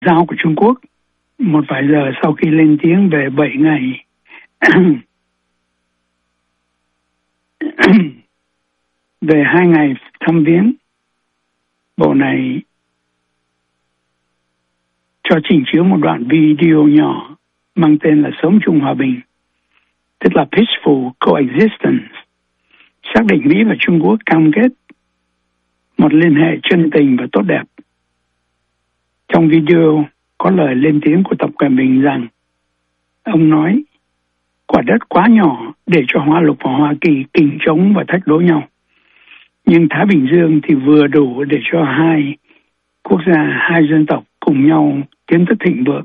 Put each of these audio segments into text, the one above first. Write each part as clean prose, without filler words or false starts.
Giao của Trung Quốc một vài giờ sau khi lên tiếng về 7 ngày về 2 ngày thăm viếng, bộ này cho trình chiếu một đoạn video nhỏ mang tên là Sống chung hòa bình, tức là Peaceful Coexistence, xác định Mỹ và Trung Quốc cam kết một liên hệ chân tình và tốt đẹp. Trong video có lời lên tiếng của Tập Cận Bình rằng ông nói quả đất quá nhỏ để cho Hoa Lục và Hoa Kỳ kình chống và thách đố nhau. Nhưng Thái Bình Dương thì vừa đủ để cho hai quốc gia, hai dân tộc cùng nhau tiến tới thịnh vượng.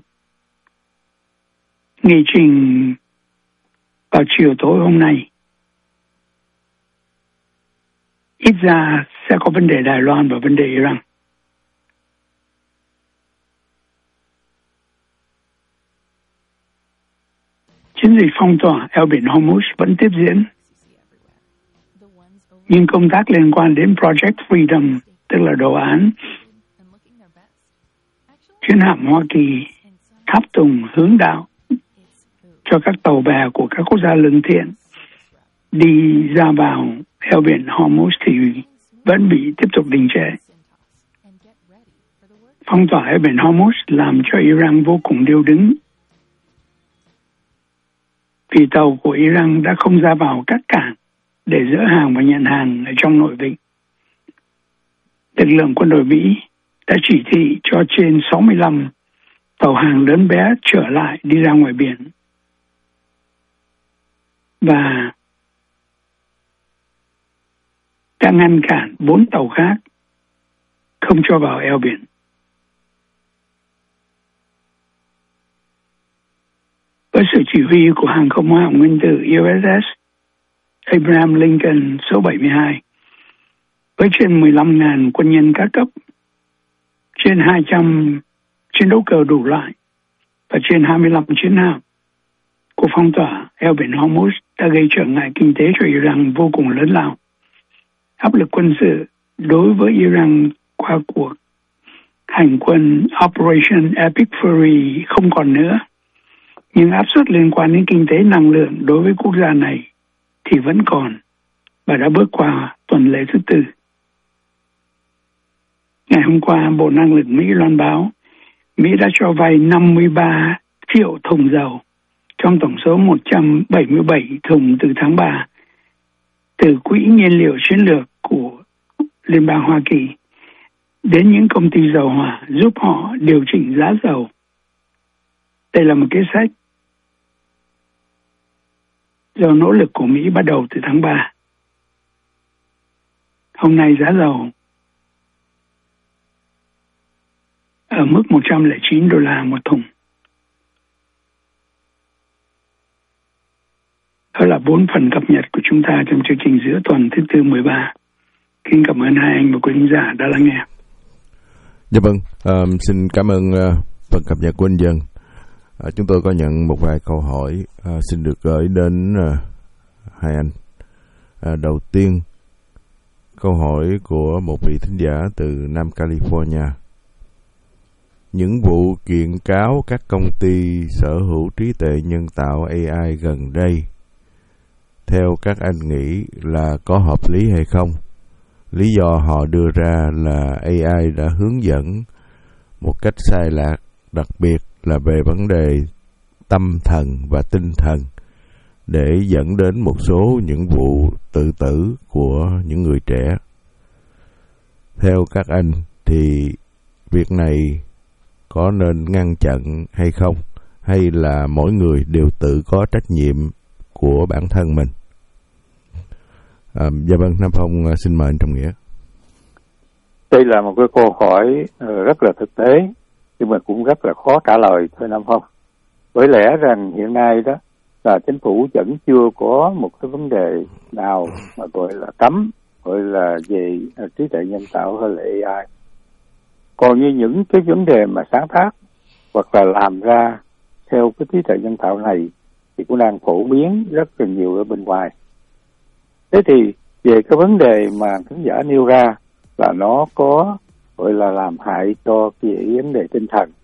Nghị trình vào chiều tối hôm nay ít ra sẽ có vấn đề Đài Loan và vấn đề Iran. Chiến dịch phong tỏa eo biển Hormuz vẫn tiếp diễn, nhưng công tác liên quan đến Project Freedom, tức là đồ án chiến hạm Hoa Kỳ tháp tùng hướng đạo cho các tàu bè của các quốc gia lương thiện đi ra vào eo biển Hormuz thì vẫn bị tiếp tục đình trệ. Phong tỏa eo biển Hormuz làm cho Iran vô cùng điêu đứng, vì tàu của Iran đã không ra vào các cảng để dỡ hàng và nhận hàng ở trong nội vịnh. Lực lượng quân đội Mỹ đã chỉ thị cho trên 65 tàu hàng lớn bé trở lại đi ra ngoài biển và đã ngăn cản 4 tàu khác không cho vào eo biển. Với sự chỉ huy của hàng không mẫu hạm nguyên tử USS Abraham Lincoln số 72, với trên 15.000 quân nhân các cấp, trên 200 chiến đấu cơ đủ loại và trên 25 chiến hạm, cuộc phong tỏa eo biển Hormuz đã gây trở ngại kinh tế cho Iran vô cùng lớn lao. Áp lực quân sự đối với Iran qua cuộc hành quân Operation Epic Fury không còn nữa, nhưng áp suất liên quan đến kinh tế năng lượng đối với quốc gia này thì vẫn còn và đã bước qua tuần lễ thứ 4. Ngày hôm qua, Bộ Năng lượng Mỹ loan báo Mỹ đã cho vay 53 triệu thùng dầu trong tổng số 177 thùng từ tháng 3 từ Quỹ nhiên liệu chiến lược của Liên bang Hoa Kỳ đến những công ty dầu hỏa giúp họ điều chỉnh giá dầu. Đây là một kế sách do nỗ lực của Mỹ bắt đầu từ tháng 3. Hôm nay giá dầu ở mức $109 một thùng. Đó là 4 phần cập nhật của chúng ta trong chương trình giữa tuần thứ tư 13. Kính cảm ơn hai anh và quý khán giả đã lắng nghe. Dạ vâng, xin cảm ơn phần cập nhật của anh Dân. Chúng tôi có nhận một vài câu hỏi xin được gửi đến hai anh. Đầu tiên, câu hỏi của một vị thính giả từ Nam California. Những vụ kiện cáo các công ty sở hữu trí tuệ nhân tạo AI gần đây, theo các anh nghĩ là có hợp lý hay không? Lý do họ đưa ra là AI đã hướng dẫn một cách sai lạc, đặc biệt là về vấn đề tâm thần và tinh thần, để dẫn đến một số những vụ tự tử của những người trẻ. Theo các anh thì việc này có nên ngăn chặn hay không? Hay là mỗi người đều tự có trách nhiệm của bản thân mình? Dạ vâng, Nam Phong xin mời anh Trọng Nghĩa. Đây là một cái câu hỏi rất là thực tế, nhưng mà cũng rất là khó trả lời thôi Nam Phong. Bởi lẽ rằng hiện nay đó là chính phủ vẫn chưa có một cái vấn đề nào mà gọi là cấm, gọi là về trí tuệ nhân tạo hay là AI. Còn như những cái vấn đề mà sáng tác hoặc là làm ra theo cái trí tuệ nhân tạo này thì cũng đang phổ biến rất là nhiều ở bên ngoài. Thế thì về cái vấn đề mà khán giả nêu ra là nó có gọi là làm hại cho cái vấn đề tinh thần,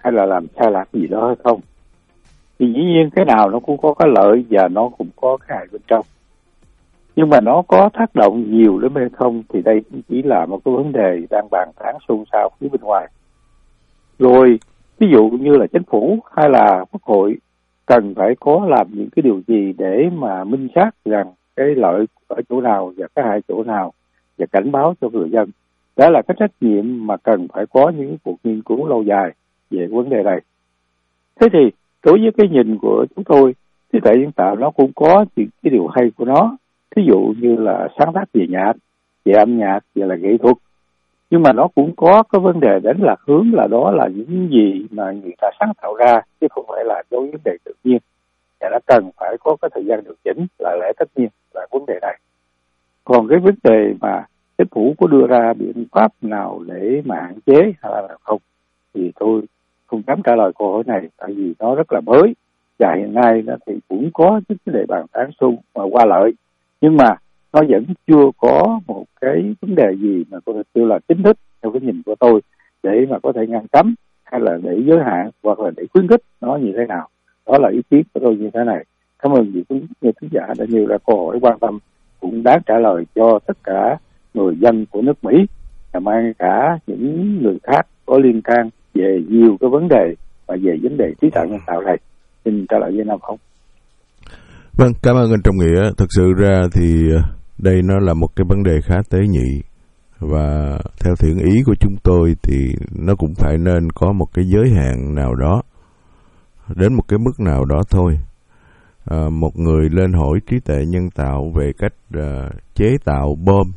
hay là làm sai lạc gì đó hay không. Thì dĩ nhiên cái nào nó cũng có cái lợi và nó cũng có cái hại bên trong. Nhưng mà nó có tác động nhiều đến hay không thì đây cũng chỉ là một cái vấn đề đang bàn tán xôn xao phía bên ngoài. Rồi ví dụ như là chính phủ hay là quốc hội cần phải có làm những cái điều gì để mà minh xác rằng cái lợi ở chỗ nào và cái hại chỗ nào và cảnh báo cho người dân. Đó là cái trách nhiệm mà cần phải có những cuộc nghiên cứu lâu dài về vấn đề này. Thế thì đối với cái nhìn của chúng tôi, trí tuệ nhân tạo nó cũng có những cái điều hay của nó. Ví dụ như là sáng tác về nhạc, về âm nhạc, về là nghệ thuật. Nhưng mà nó cũng có cái vấn đề đánh lạc hướng là đó là những gì mà người ta sáng tạo ra, chứ không phải là do vấn đề tự nhiên. Và nó cần phải có cái thời gian điều chỉnh là lẽ tất nhiên là vấn đề này. Còn cái vấn đề mà chính phủ có đưa ra biện pháp nào để mà hạn chế hay là không, thì tôi không dám trả lời câu hỏi này, tại vì nó rất là mới. Và hiện nay nó thì cũng có những cái đề bàn tán xung mà qua lợi. Nhưng mà nó vẫn chưa có một cái vấn đề gì mà tôi kêu là chính thức theo cái nhìn của tôi để mà có thể ngăn cấm hay là để giới hạn hoặc là để khuyến khích nó như thế nào. Đó là ý kiến của tôi như thế này. Cảm ơn vị khán giả đã nêu ra câu hỏi quan tâm, cũng đáng trả lời cho tất cả người dân của nước Mỹ và mang cả những người khác có liên can về nhiều cái vấn đề và về vấn đề trí tuệ nhân tạo này. Xin trả lời với Nam Phong. Vâng, cảm ơn anh Trọng Nghĩa. Thực sự ra thì đây nó là một cái vấn đề khá tế nhị, và theo thiện ý của chúng tôi thì nó cũng phải nên có một cái giới hạn nào đó, đến một cái mức nào đó thôi. Một người lên hỏi trí tuệ nhân tạo về cách chế tạo bom,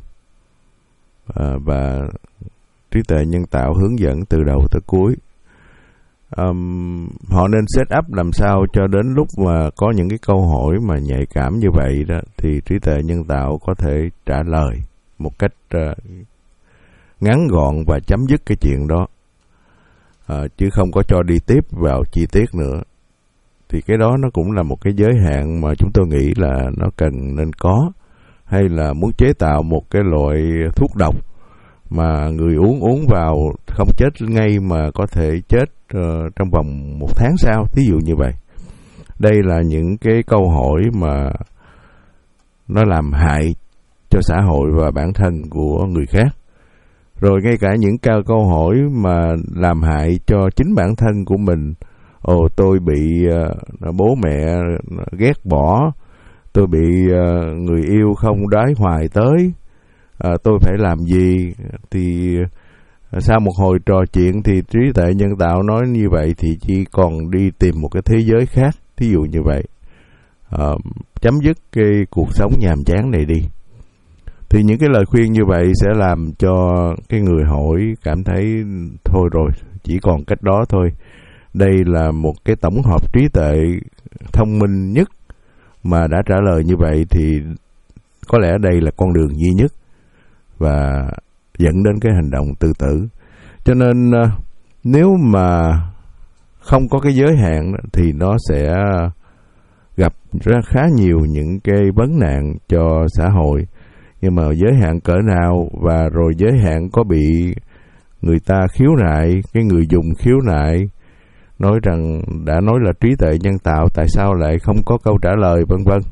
và trí tuệ nhân tạo hướng dẫn từ đầu tới cuối. Họ nên set up làm sao cho đến lúc mà có những cái câu hỏi mà nhạy cảm như vậy đó, thì trí tuệ nhân tạo có thể trả lời một cách ngắn gọn và chấm dứt cái chuyện đó, chứ không có cho đi tiếp vào chi tiết nữa. Thì cái đó nó cũng là một cái giới hạn mà chúng tôi nghĩ là nó cần nên có. Hay là muốn chế tạo một cái loại thuốc độc mà người uống vào không chết ngay mà có thể chết trong vòng 1 tháng sau, thí dụ như vậy. Đây là những cái câu hỏi mà nó làm hại cho xã hội và bản thân của người khác. Rồi ngay cả những câu hỏi mà làm hại cho chính bản thân của mình. Tôi bị bố mẹ ghét bỏ, tôi bị người yêu không đái hoài tới, tôi phải làm gì? Thì sau một hồi trò chuyện thì trí tuệ nhân tạo nói như vậy thì chỉ còn đi tìm một cái thế giới khác, thí dụ như vậy. Chấm dứt cái cuộc sống nhàm chán này đi. Thì những cái lời khuyên như vậy sẽ làm cho cái người hỏi cảm thấy thôi rồi, chỉ còn cách đó thôi. Đây là một cái tổng hợp trí tuệ thông minh nhất mà đã trả lời như vậy thì có lẽ đây là con đường duy nhất và dẫn đến cái hành động tự tử. Cho nên nếu mà không có cái giới hạn thì nó sẽ gặp ra khá nhiều những cái vấn nạn cho xã hội. Nhưng mà giới hạn cỡ nào và rồi giới hạn có bị người ta khiếu nại, cái người dùng khiếu nại nói rằng đã nói là trí tuệ nhân tạo, tại sao lại không có câu trả lời, vân vân.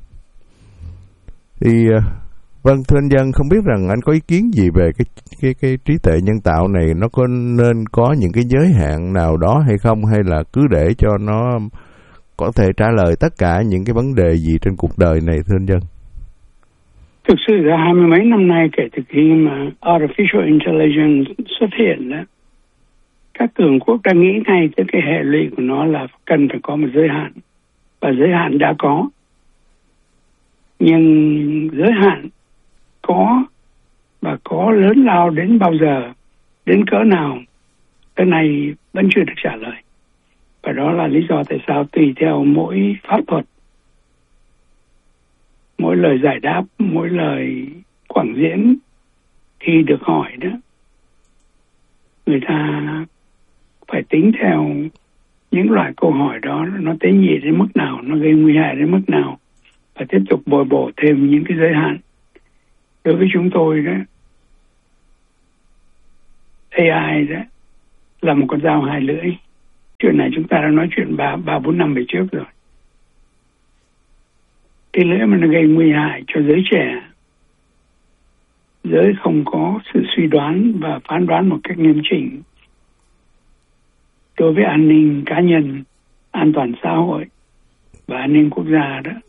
Thì vâng, thưa anh Dân, không biết rằng anh có ý kiến gì về cái trí tuệ nhân tạo này, nó có nên có những cái giới hạn nào đó hay không, hay là cứ để cho nó có thể trả lời tất cả những cái vấn đề gì trên cuộc đời này, thưa anh Dân? Thực sự là 20 mấy năm nay kể từ khi mà Artificial Intelligence xuất hiện đó, các cường quốc đã nghĩ ngay tới cái hệ lụy của nó là cần phải có một giới hạn, và giới hạn đã có. Nhưng giới hạn có và có lớn lao đến bao giờ, đến cỡ nào, cái này vẫn chưa được trả lời. Và đó là lý do tại sao tùy theo mỗi pháp thuật, mỗi lời giải đáp, mỗi lời quảng diễn khi được hỏi đó, người ta phải tính theo những loại câu hỏi đó nó tế nhị đến mức nào, nó gây nguy hại đến mức nào, và tiếp tục bồi bổ thêm những cái giới hạn. Đối với chúng tôi đó, AI đó là một con dao hai lưỡi. Chuyện này chúng ta đã nói chuyện 3-4 năm về trước rồi. Cái lễ mà nó gây nguy hại cho giới trẻ, giới không có sự suy đoán và phán đoán một cách nghiêm chỉnh đối với an ninh cá nhân, an toàn xã hội và an ninh quốc gia đó.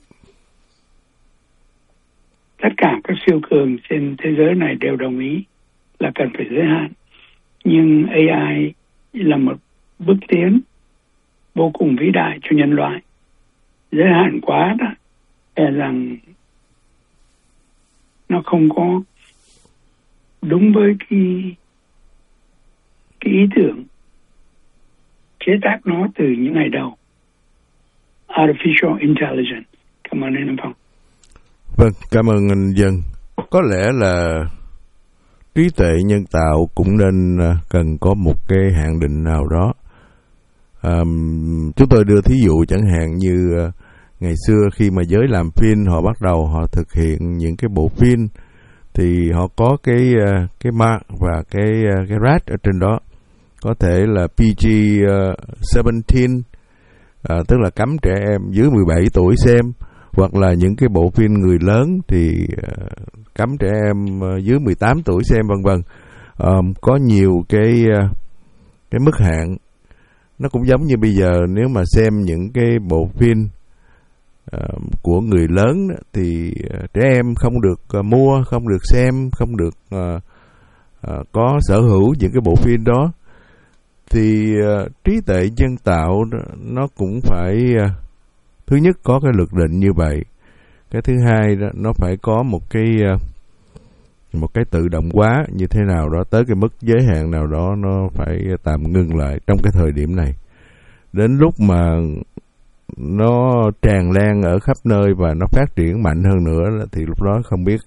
Tất cả các siêu cường trên thế giới này đều đồng ý là cần phải giới hạn. Nhưng AI là một bước tiến vô cùng vĩ đại cho nhân loại. Giới hạn quá đó, e rằng nó không có đúng với cái ý tưởng chế tác nó từ những ngày đầu. Artificial Intelligence. Cảm ơn anh Phong. Vâng, cảm ơn anh Dân. Có lẽ là trí tuệ nhân tạo cũng nên cần có một cái hạn định nào đó. Chúng tôi đưa thí dụ chẳng hạn như ngày xưa khi mà giới làm phim họ bắt đầu họ thực hiện những cái bộ phim thì họ có cái mark và cái rate ở trên đó, có thể là PG-17, tức là cấm trẻ em dưới 17 tuổi xem, hoặc là những cái bộ phim người lớn thì cấm trẻ em dưới 18 tuổi xem, vân vân. Có nhiều cái mức hạn. Nó cũng giống như bây giờ nếu mà xem những cái bộ phim của người lớn thì trẻ em không được mua, không được xem, không được có sở hữu những cái bộ phim đó. Thì trí tuệ nhân tạo nó cũng phải thứ nhất có cái luật định như vậy. Cái thứ hai đó, nó phải có một cái tự động hóa như thế nào đó, tới cái mức giới hạn nào đó nó phải tạm ngừng lại trong cái thời điểm này. Đến lúc mà nó tràn lan ở khắp nơi và nó phát triển mạnh hơn nữa thì lúc đó không biết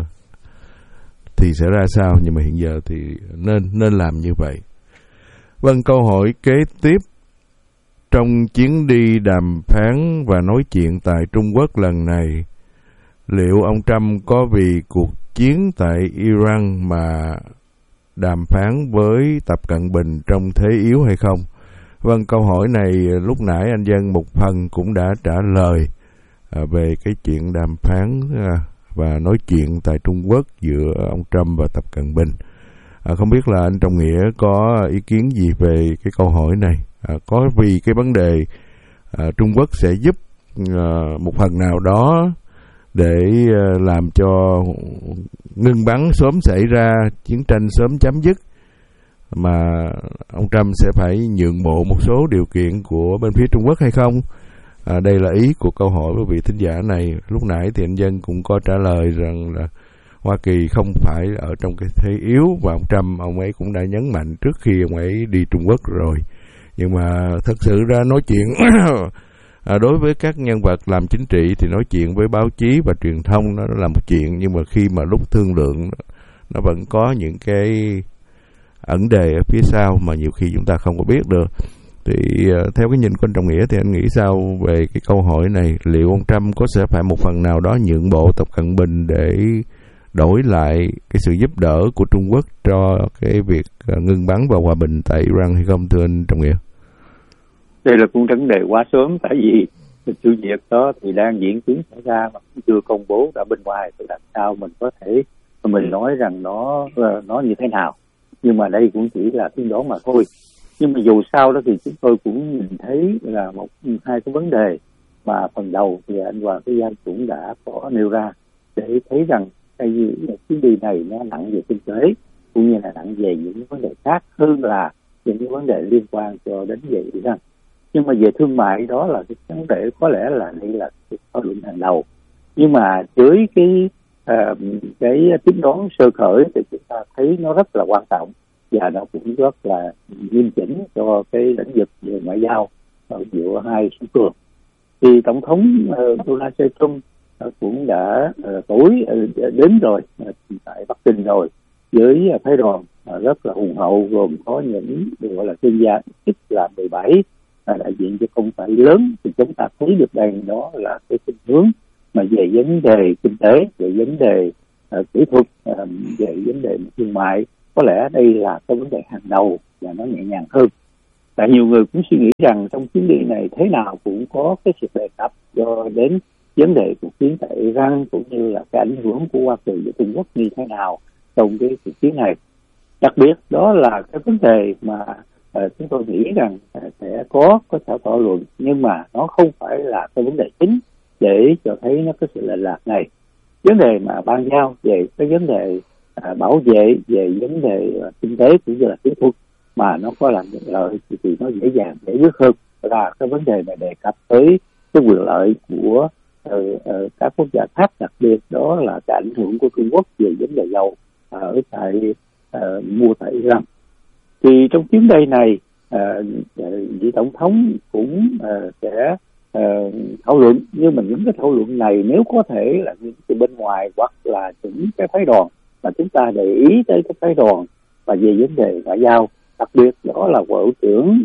thì sẽ ra sao, nhưng mà hiện giờ thì nên làm như vậy. Vâng, câu hỏi kế tiếp: trong chuyến đi đàm phán và nói chuyện tại Trung Quốc lần này, liệu ông Trump có vì cuộc chiến tại Iran mà đàm phán với Tập Cận Bình trong thế yếu hay không? Vâng, câu hỏi này lúc nãy anh Dân một phần cũng đã trả lời về cái chuyện đàm phán và nói chuyện tại Trung Quốc giữa ông Trump và Tập Cận Bình. Không biết là anh Trọng Nghĩa có ý kiến gì về cái câu hỏi này? Có vì cái vấn đề Trung Quốc sẽ giúp một phần nào đó để làm cho ngưng bắn sớm xảy ra, chiến tranh sớm chấm dứt, mà ông Trump sẽ phải nhượng bộ một số điều kiện của bên phía Trung Quốc hay không? Đây là ý của câu hỏi của vị thính giả này. Lúc nãy thì anh Dân cũng có trả lời rằng là Hoa Kỳ không phải ở trong cái thế yếu, và ông Trump ông ấy cũng đã nhấn mạnh trước khi ông ấy đi Trung Quốc rồi. Nhưng mà thật sự ra nói chuyện đối với các nhân vật làm chính trị thì nói chuyện với báo chí và truyền thông nó là một chuyện, nhưng mà khi mà lúc thương lượng nó vẫn có những cái ẩn đề ở phía sau mà nhiều khi chúng ta không có biết được. Thì theo cái nhìn của anh Trọng Nghĩa thì anh nghĩ sao về cái câu hỏi này? Liệu ông Trump có sẽ phải một phần nào đó nhượng bộ Tập Cận Bình để đổi lại cái sự giúp đỡ của Trung Quốc cho cái việc ngưng bắn và hòa bình tại Iran hay không, thưa anh Trọng Nghĩa? Đây là cũng vấn đề quá sớm, tại vì sự việc đó thì đang diễn tiến xảy ra mà cũng chưa công bố ra bên ngoài, thì làm sao mình có thể mình nói rằng nó như thế nào. Nhưng mà đây cũng chỉ là tiên đoán mà thôi. Nhưng mà dù sao đó thì chúng tôi cũng nhìn thấy là hai cái vấn đề mà phần đầu thì anh Hoàng Thế Giang cũng đã có nêu ra, để thấy rằng cái chuyến đi này nó nặng về kinh tế cũng như là nặng về những vấn đề khác hơn là những cái vấn đề liên quan cho đến về Iran. Nhưng mà về thương mại đó là cái vấn đề có lẽ là đây là cái thảo luận hàng đầu. Nhưng mà với cái tính toán sơ khởi thì chúng ta thấy nó rất là quan trọng và nó cũng rất là nghiêm chỉnh cho cái lĩnh vực về ngoại giao giữa hai siêu cường. Thì tổng thống Donald Trump cũng đã đến rồi tại Bắc Kinh rồi, với phái đoàn rất là hùng hậu, gồm có những gọi là chuyên gia ít là 17 đại diện cho công ty lớn. Thì chúng ta thấy được đây đó là cái khuynh hướng mà về vấn đề kinh tế, về vấn đề kỹ thuật, về vấn đề thương mại, có lẽ đây là cái vấn đề hàng đầu và nó nhẹ nhàng hơn. Tại nhiều người cũng suy nghĩ rằng trong chuyến đi này thế nào cũng có cái sự đề cập do đến vấn đề cuộc chiến tại Iran cũng như là cái ảnh hưởng của Hoa Kỳ và Trung Quốc như thế nào trong cái cuộc chiến này. Đặc biệt đó là cái vấn đề mà chúng tôi nghĩ rằng sẽ có thảo luận, nhưng mà nó không phải là cái vấn đề chính để cho thấy nó có sự lệch lạc này. Vấn đề mà ban giao về cái vấn đề bảo vệ, về vấn đề kinh tế cũng như là kỹ thuật mà nó có làm lợi thì nó dễ dàng giải quyết hơn là cái vấn đề mà đề cập tới cái quyền lợi của các quốc gia khác, đặc biệt đó là cái ảnh hưởng của Trung Quốc về vấn đề dầu ở tại mua tại Iran. Thì trong chuyến đi này vị tổng thống cũng sẽ thảo luận, nhưng mà những cái thảo luận này nếu có thể là những từ bên ngoài hoặc là những cái phái đoàn mà chúng ta để ý tới cái phái đoàn và về vấn đề ngoại giao, đặc biệt đó là Bộ trưởng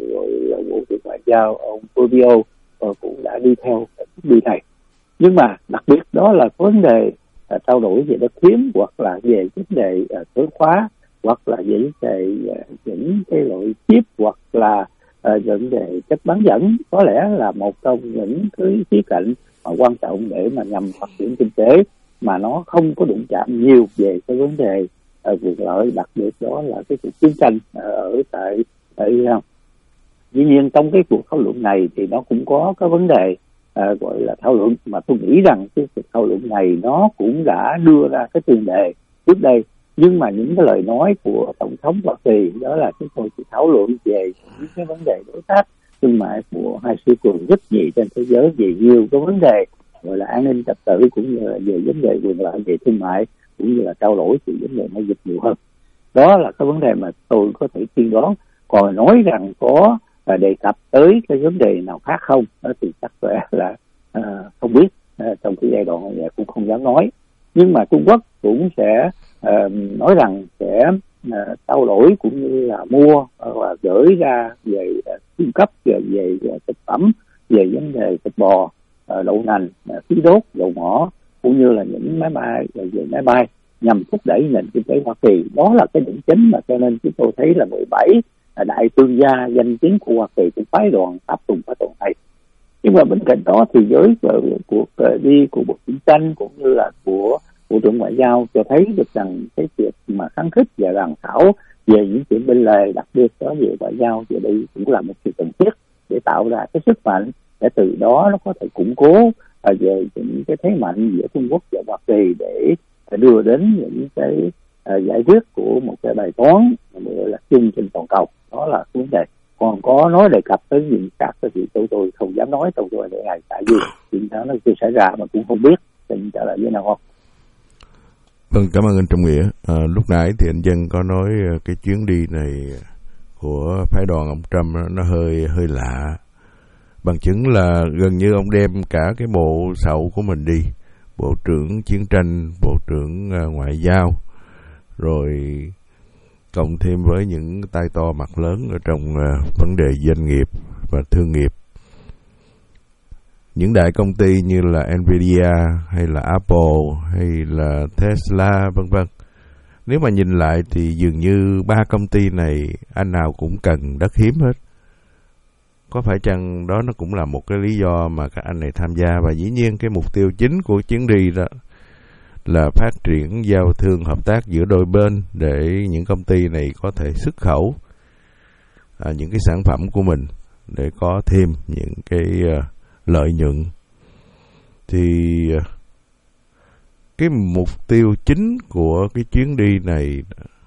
Ngoại giao ông Rubio cũng đã đi theo cái chuyến đi này. Nhưng mà đặc biệt đó là vấn đề trao đổi về đất hiếm, hoặc là về vấn đề tối khóa, hoặc là về vấn đề những cái loại chip, hoặc là vấn đề chất bán dẫn, có lẽ là một trong những cái khía cạnh quan trọng để mà nhằm phát triển kinh tế mà nó không có đụng chạm nhiều về cái vấn đề quyền lợi, đặc biệt đó là cái cuộc chiến tranh ở tại Iran. Dĩ nhiên trong cái cuộc thảo luận này thì nó cũng có cái vấn đề gọi là thảo luận mà tôi nghĩ rằng cái cuộc thảo luận này nó cũng đã đưa ra cái tiền đề trước đây, nhưng mà những cái lời nói của Tổng thống Hoa Kỳ đó là chúng tôi chỉ thảo luận về những cái vấn đề đối tác thương mại của hai siêu cường rất nhì trên thế giới, về nhiều cái vấn đề gọi là an ninh trật tự cũng như là về vấn đề quyền lợi về thương mại cũng như là trao đổi về vấn đề mậu dịch nhiều hơn. Đó là cái vấn đề mà tôi có thể tiên đoán. Còn nói rằng có đề cập tới cái vấn đề nào khác không đó thì chắc là không biết, trong cái giai đoạn này cũng không dám nói. Nhưng mà Trung Quốc cũng sẽ nói rằng sẽ trao đổi cũng như là mua và gửi ra về cung cấp về thực phẩm, về vấn đề thịt bò, đậu nành, khí đốt, dầu mỏ cũng như là những máy bay nhằm thúc đẩy nền kinh tế Hoa Kỳ. Đó là cái điểm chính mà cho nên chúng tôi thấy là 17 đại thương gia danh tiếng của Hoa Kỳ cũng phái đoàn áp dụng cái tuần này. Nhưng mà bên cạnh đó thì với cuộc đi của Bộ Chiến tranh cũng như là của Bộ trưởng Ngoại giao cho thấy được rằng cái việc mà kháng khích và bàn thảo về những chuyện bên lề, đặc biệt đó về ngoại giao về đây cũng là một sự cần thiết để tạo ra cái sức mạnh để từ đó nó có thể củng cố về những cái thế mạnh giữa Trung Quốc và Hoa Kỳ để đưa đến những cái giải quyết của một cái bài toán gọi là chung trên toàn cầu. Đó là vấn đề. Còn có nói đề cập tới những khác thì tôi không dám nói trong vấn đề này, tại vì chuyện đó nó chưa xảy ra mà cũng không biết tình trả lời như nào không. Vâng, cảm ơn anh Trọng Nghĩa. Lúc nãy thì anh Dân có nói cái chuyến đi này của phái đoàn ông Trump nó hơi lạ. Bằng chứng là gần như ông đem cả cái bộ sậu của mình đi, Bộ trưởng Chiến tranh, Bộ trưởng Ngoại giao, rồi cộng thêm với những tay to mặt lớn ở trong vấn đề doanh nghiệp và thương nghiệp. Những đại công ty như là Nvidia hay là Apple hay là Tesla vân vân. Nếu mà nhìn lại thì dường như ba công ty này anh nào cũng cần đất hiếm hết. Có phải chăng đó nó cũng là một cái lý do mà các anh này tham gia? Và dĩ nhiên cái mục tiêu chính của chuyến đi đó là phát triển giao thương hợp tác giữa đôi bên để những công ty này có thể xuất khẩu những cái sản phẩm của mình để có thêm những cái lợi nhuận. Thì cái mục tiêu chính của cái chuyến đi này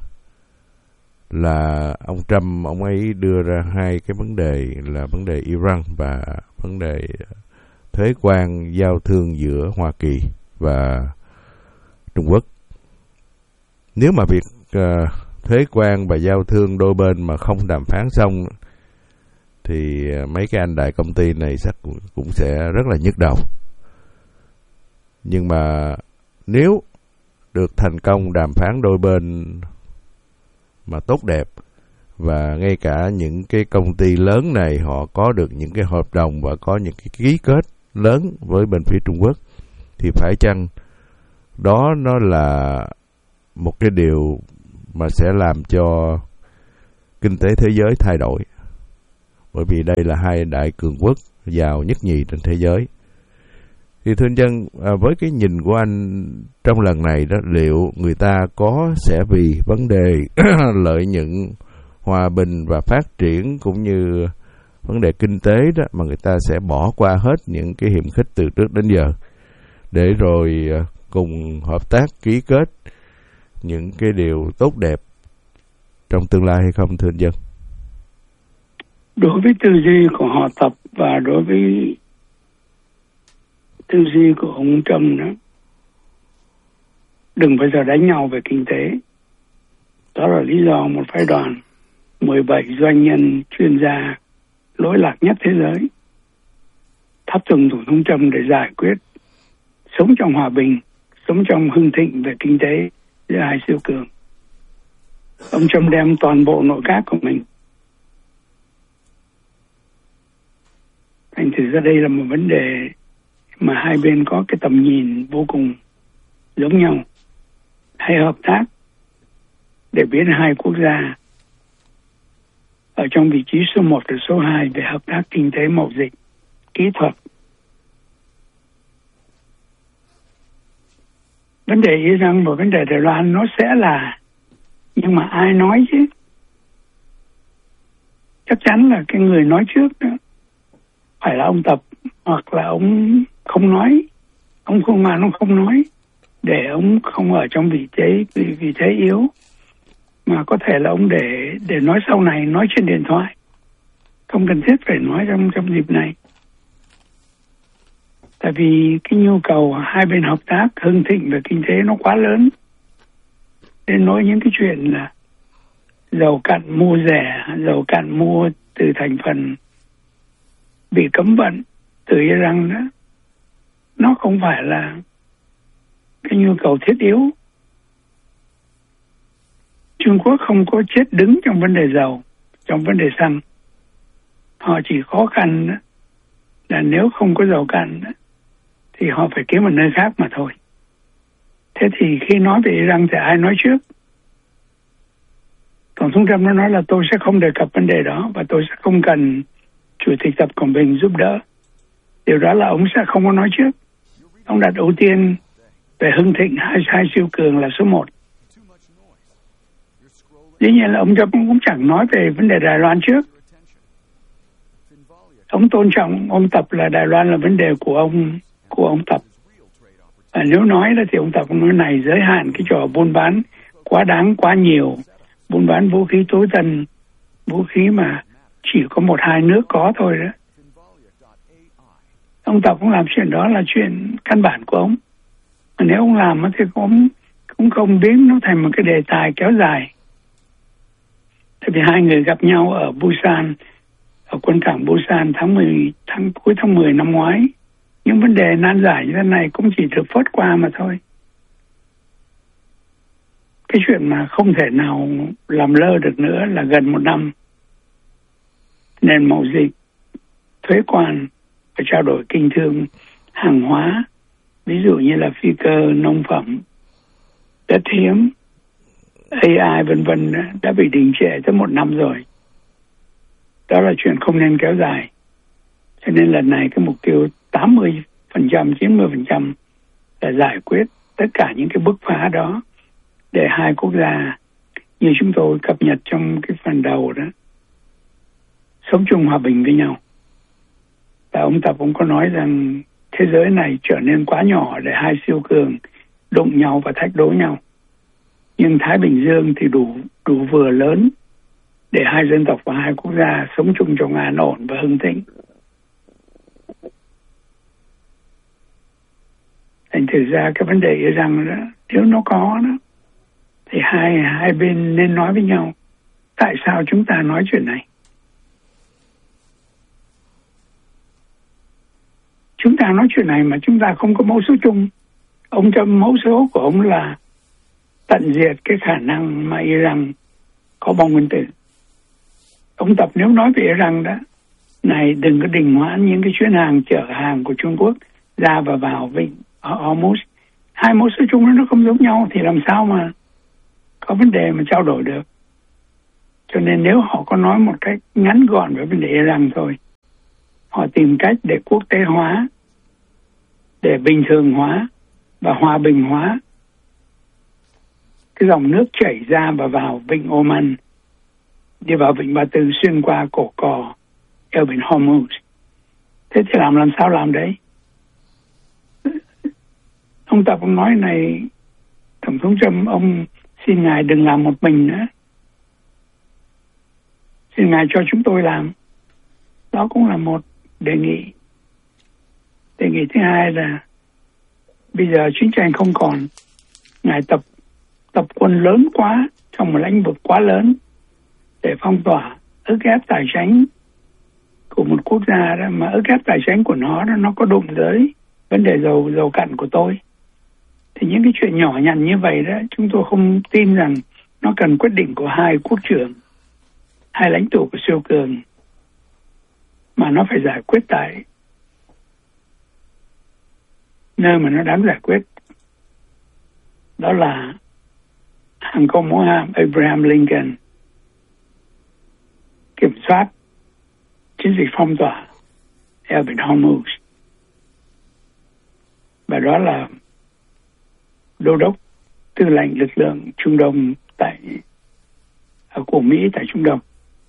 là ông Trump, ông ấy đưa ra hai cái vấn đề là vấn đề Iran và vấn đề thuế quan giao thương giữa Hoa Kỳ và Trung Quốc. Nếu mà việc thuế quan và giao thương đôi bên mà không đàm phán xong thì mấy cái anh đại công ty này chắc cũng sẽ rất là nhức đầu. Nhưng mà nếu được thành công đàm phán đôi bên mà tốt đẹp, và ngay cả những cái công ty lớn này họ có được những cái hợp đồng và có những cái ký kết lớn với bên phía Trung Quốc, thì phải chăng đó nó là một cái điều mà sẽ làm cho kinh tế thế giới thay đổi. bởi vì đây là hai đại cường quốc giàu nhất nhì trên thế giới. Thì thưa anh Dân, với cái nhìn của anh trong lần này đó, liệu người ta sẽ vì vấn đề lợi nhuận, hòa bình và phát triển cũng như vấn đề kinh tế đó mà người ta sẽ bỏ qua hết những cái hiềm khích từ trước đến giờ để rồi cùng hợp tác ký kết những cái điều tốt đẹp trong tương lai hay không, thưa anh Dân? Đối với tư duy của họ Tập và đối với tư duy của ông Trump đó, đừng bao giờ đánh nhau về kinh tế. Đó là lý do một phái đoàn 17 doanh nhân chuyên gia lỗi lạc nhất thế giới tháp tùng Tổng thống Trump để giải quyết sống trong hòa bình, sống trong hưng thịnh về kinh tế giữa hai siêu cường. Ông Trump đem toàn bộ nội các của mình. Thành thử ra đây là một vấn đề mà hai bên có cái tầm nhìn vô cùng giống nhau. Hãy hợp tác để biến hai quốc gia ở trong vị trí số 1 và số 2 về hợp tác kinh tế, mậu dịch, kỹ thuật. Vấn đề Iran và vấn đề Đài Loan nó sẽ là, nhưng mà ai nói chứ? Chắc chắn là cái người nói trước đó phải là ông Tập, hoặc là ông không nói, ông không nói để ông không ở trong vị thế yếu, mà có thể là ông để nói sau này, nói trên điện thoại, không cần thiết phải nói trong dịp này. Tại vì cái nhu cầu hai bên hợp tác hưng thịnh về kinh tế nó quá lớn, đến nói những cái chuyện là dầu cặn mua rẻ, dầu cặn mua từ thành phần bị cấm vận từ Iran đó, nó không phải là cái nhu cầu thiết yếu. Trung Quốc không có chết đứng trong vấn đề dầu, trong vấn đề xăng. Họ chỉ khó khăn đó, là nếu không có dầu cặn đó, thì họ phải kiếm một nơi khác mà thôi. Thế thì khi nói về Iran thì ai nói trước? Tổng thống Trump nó nói là tôi sẽ không đề cập vấn đề đó và tôi sẽ không cần Chủ tịch Tập Cận Bình giúp đỡ. Điều đó là ông sẽ không có nói trước. Ông đặt ưu tiên về hưng thịnh hai siêu cường là số 1. Dĩ nhiên là ông Trump cũng chẳng nói về vấn đề Đài Loan trước. Ông tôn trọng ông Tập là Đài Loan là vấn đề của ông Tập. Và nếu nói đó thì ông Tập nói này giới hạn cái trò buôn bán quá đáng, quá nhiều, buôn bán vũ khí tối tân, vũ khí mà chỉ có 1-2 nước có thôi đó. Ông Tập cũng làm chuyện đó là chuyện căn bản của ông. Mà nếu ông làm thì ông cũng không biến nó thành một cái đề tài kéo dài. Tại vì hai người gặp nhau ở Busan, ở quân cảng Busan cuối tháng 10 năm ngoái. Những vấn đề nan giải như thế này cũng chỉ được phớt qua mà thôi. Cái chuyện mà không thể nào làm lơ được nữa là gần 1 năm. Nền mậu dịch, thuế quan và trao đổi kinh thương, hàng hóa, ví dụ như là phi cơ, nông phẩm, đất hiếm, AI vân vân đã bị đình trệ tới 1 năm rồi. Đó là chuyện không nên kéo dài. Cho nên lần này cái mục tiêu 80%, 90% là giải quyết tất cả những cái bứt phá đó để hai quốc gia như chúng tôi cập nhật trong cái phần đầu đó sống chung hòa bình với nhau. Và ông Tập cũng có nói rằng thế giới này trở nên quá nhỏ để hai siêu cường đụng nhau và thách đố nhau. Nhưng Thái Bình Dương thì đủ vừa lớn để hai dân tộc và hai quốc gia sống chung trong an ổn và hưng thịnh. Thành thử ra cái vấn đề Iran đó, nếu nó có đó, thì hai bên nên nói với nhau tại sao chúng ta nói chuyện này. Chúng ta nói chuyện này mà chúng ta không có mẫu số chung. Ông Trump mẫu số của ông là tận diệt cái khả năng mà Iran có bom nguyên tử. Ông Tập nếu nói về Iran đó, này đừng có đình hoãn những cái chuyến hàng chở hàng của Trung Quốc ra và vào vịnh Hormuz. Hai mẫu số chung nó không giống nhau thì làm sao mà có vấn đề mà trao đổi được. Cho nên nếu họ có nói một cách ngắn gọn về vấn đề Iran thôi, họ tìm cách để quốc tế hóa, để bình thường hóa và hòa bình hóa cái dòng nước chảy ra và vào vịnh Oman, đi vào vịnh Ba Tư, xuyên qua cổ cò eo biển Hormuz. Thế thì làm sao làm đấy? Ông Tập ông nói này, Tổng thống Trump, ông xin ngài đừng làm một mình nữa, xin ngài cho chúng tôi làm. Đó cũng là một đề nghị. Đề nghị thứ hai là bây giờ chiến tranh không còn, ngài tập quân lớn quá trong một lĩnh vực quá lớn để phong tỏa, ức ép tài chính của một quốc gia đó, mà ức ép tài chính của nó có đụng tới vấn đề dầu cặn của tôi. Thì những cái chuyện nhỏ nhặt như vậy đó, chúng tôi không tin rằng nó cần quyết định của hai quốc trưởng, hai lãnh tụ của siêu cường, mà nó phải giải quyết tại nơi mà nó đáng giải quyết. Đó là hàng không mẫu hạm Abraham Lincoln kiểm soát chiến dịch phong tỏa eo biển Hormuz, và đó là đô đốc tư lệnh lực lượng Trung Đông của Mỹ tại Trung Đông.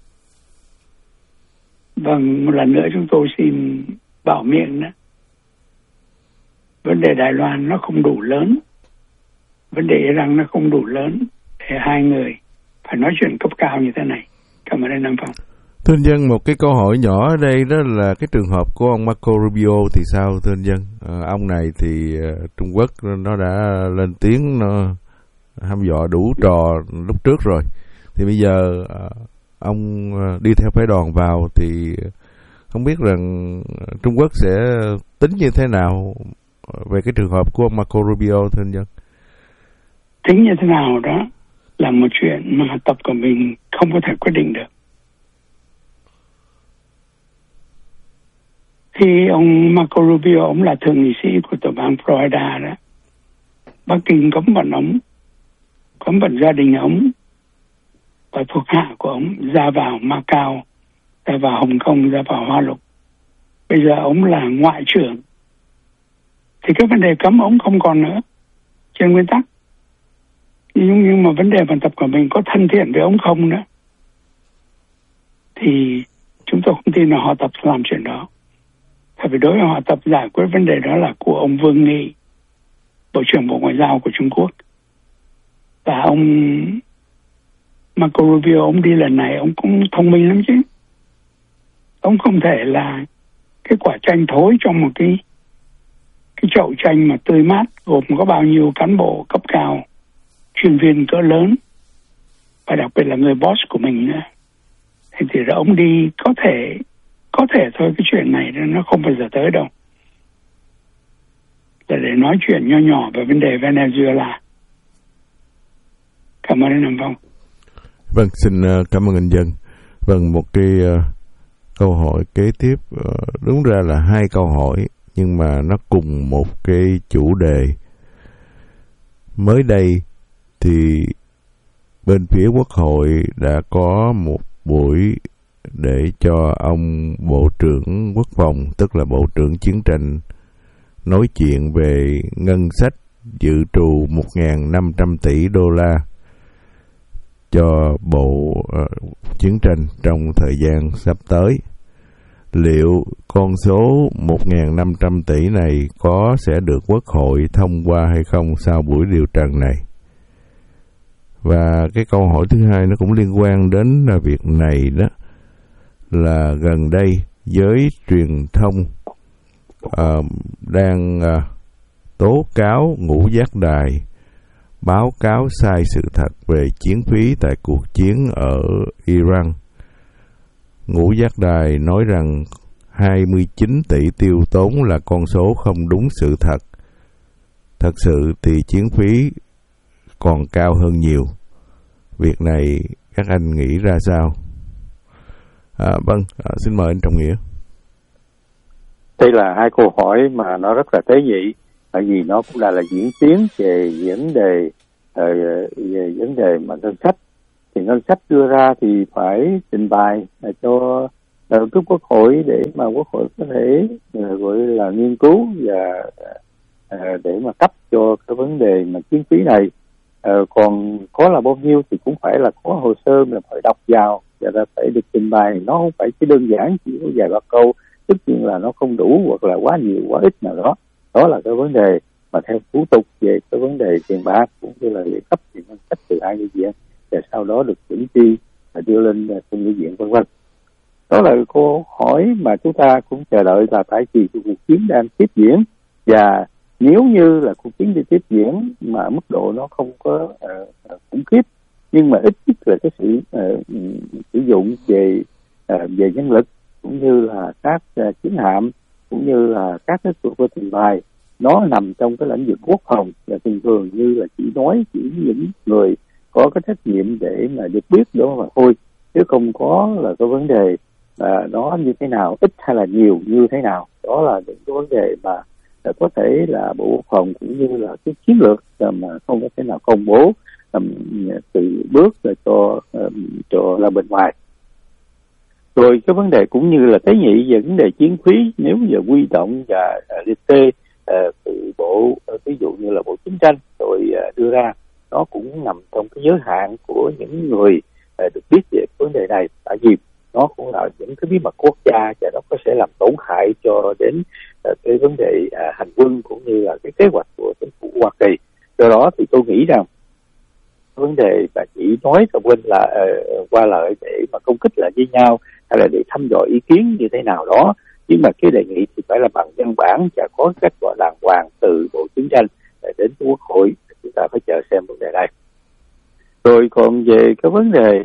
Vâng, một lần nữa chúng tôi xin bảo miệng đó, vấn đề Đài Loan nó không đủ lớn, vấn đề Iran nó không đủ lớn để hai người phải nói chuyện cấp cao như thế này. Cảm ơn anh Nam Phong. Thưa anh Dân, một cái câu hỏi nhỏ ở đây đó là cái trường hợp của ông Marco Rubio thì sao thưa anh Dân? Ông này thì Trung Quốc nó đã lên tiếng, nó hăm dọa đủ trò lúc trước rồi. Thì bây giờ ông đi theo phái đoàn vào thì không biết rằng Trung Quốc sẽ tính như thế nào về cái trường hợp của ông Marco Rubio thưa anh Dân? Tính như thế nào đó là một chuyện mà Tập Cận Bình không có thể quyết định được. Khi ông Marco Rubio, ông là thượng nghị sĩ của tiểu bang Florida đó, Bắc Kinh cấm vận ông, cấm vận gia đình ông và thuộc hạ của ông ra vào Macau, ra vào Hồng Kông, ra vào Hoa Lục. Bây giờ ông là ngoại trưởng, thì cái vấn đề cấm ông không còn nữa trên nguyên tắc. Nhưng mà vấn đề mà Tập Cận Bình có thân thiện với ông không nữa, thì chúng tôi không tin là họ Tập làm chuyện đó. Tại vì đối với họ Tập giải quyết vấn đề đó là của ông Vương Nghị, Bộ trưởng Bộ Ngoại giao của Trung Quốc. Và ông Marco Rubio, ông đi lần này ông cũng thông minh lắm chứ. Ông không thể là cái quả chanh thối trong một cái chậu chanh mà tươi mát, gồm có bao nhiêu cán bộ cấp cao, chuyên viên cỡ lớn, và đặc biệt là người boss của mình nữa. Thì ông đi có thể thôi, cái chuyện này nó không bao giờ tới đâu. Là để nói chuyện nho nhỏ về vấn đề Venezuela. Cảm ơn anh Nam Phong. Vâng, xin cảm ơn anh Dân. Vâng, một cái câu hỏi kế tiếp, đúng ra là hai câu hỏi nhưng mà nó cùng một cái chủ đề. Mới đây thì bên phía Quốc hội đã có một buổi để cho ông Bộ trưởng Quốc phòng, tức là Bộ trưởng Chiến tranh, nói chuyện về ngân sách dự trù 1.500 tỷ đô la cho Bộ Chiến tranh trong thời gian sắp tới. Liệu con số 1.500 tỷ này sẽ được Quốc hội thông qua hay không sau buổi điều trần này? Và cái câu hỏi thứ hai nó cũng liên quan đến việc này đó, là gần đây giới truyền thông đang tố cáo Ngũ Giác Đài báo cáo sai sự thật về chiến phí tại cuộc chiến ở Iran. Ngũ Giác Đài nói rằng 29 tỷ tiêu tốn là con số không đúng sự thật. Thật sự thì chiến phí còn cao hơn nhiều. Việc này các anh nghĩ ra sao? Xin mời anh Trọng Nghĩa. Đây là hai câu hỏi mà nó rất là tế nhị, tại vì nó cũng là diễn tiến về vấn đề mà ngân sách. thì ngân sách đưa ra thì phải trình bày cho cấp Quốc hội để mà Quốc hội có thể gọi là nghiên cứu và để mà cấp cho cái vấn đề mà chuyến phí này. Còn có là bao nhiêu thì cũng phải là có hồ sơ mà phải đọc vào và ra phải được trình bày. Nó không phải chỉ đơn giản chỉ có vài ba câu, tất nhiên là nó không đủ hoặc là quá nhiều quá ít nào đó. Đó là cái vấn đề mà theo thủ tục về cái vấn đề tiền bạc cũng như là về cấp tiền ngân sách từ hai nghị viện và sau đó được chuyển chi và đưa lên trong nghị viện vân vân. Đó là câu hỏi mà chúng ta cũng chờ đợi là tại vì cuộc chiến đang tiếp diễn, và nếu như là cuộc chiến đi tiếp diễn mà mức độ nó không có khủng khiếp, nhưng mà ít nhất là cái sự sử dụng về nhân lực cũng như là các chiến hạm cũng như là các cái cuộc trình bày nó nằm trong cái lĩnh vực quốc phòng, và thường thường như là chỉ những người có cái trách nhiệm để mà được biết đó mà thôi, chứ không có là cái vấn đề nó như thế nào, ít hay là nhiều như thế nào. Đó là những cái vấn đề mà có thể là Bộ Quốc phòng cũng như là cái chiến lược mà không có thể nào công bố từ bước cho là bên ngoài. Rồi cái vấn đề cũng như là tế nhị về vấn đề chiến phí, nếu giờ quy động và liệt kê từ bộ ví dụ như là Bộ Chiến tranh rồi đưa ra, nó cũng nằm trong cái giới hạn của những người được biết về vấn đề này, tại vì nó cũng là những cái bí mật quốc gia và nó có sẽ làm tổn hại cho đến cái vấn đề hành quân cũng như là cái kế hoạch của chính phủ Hoa Kỳ. Do đó thì tôi nghĩ rằng vấn đề là chỉ nói cho quên là qua lại để mà công kích lại với nhau hay là để thăm dò ý kiến như thế nào đó, nhưng mà cái đề nghị thì phải là bằng văn bản và có kết quả đàng hoàng từ Bộ Chiến tranh đến Quốc hội. Chúng ta phải chờ xem vấn đề này. Rồi còn về cái vấn đề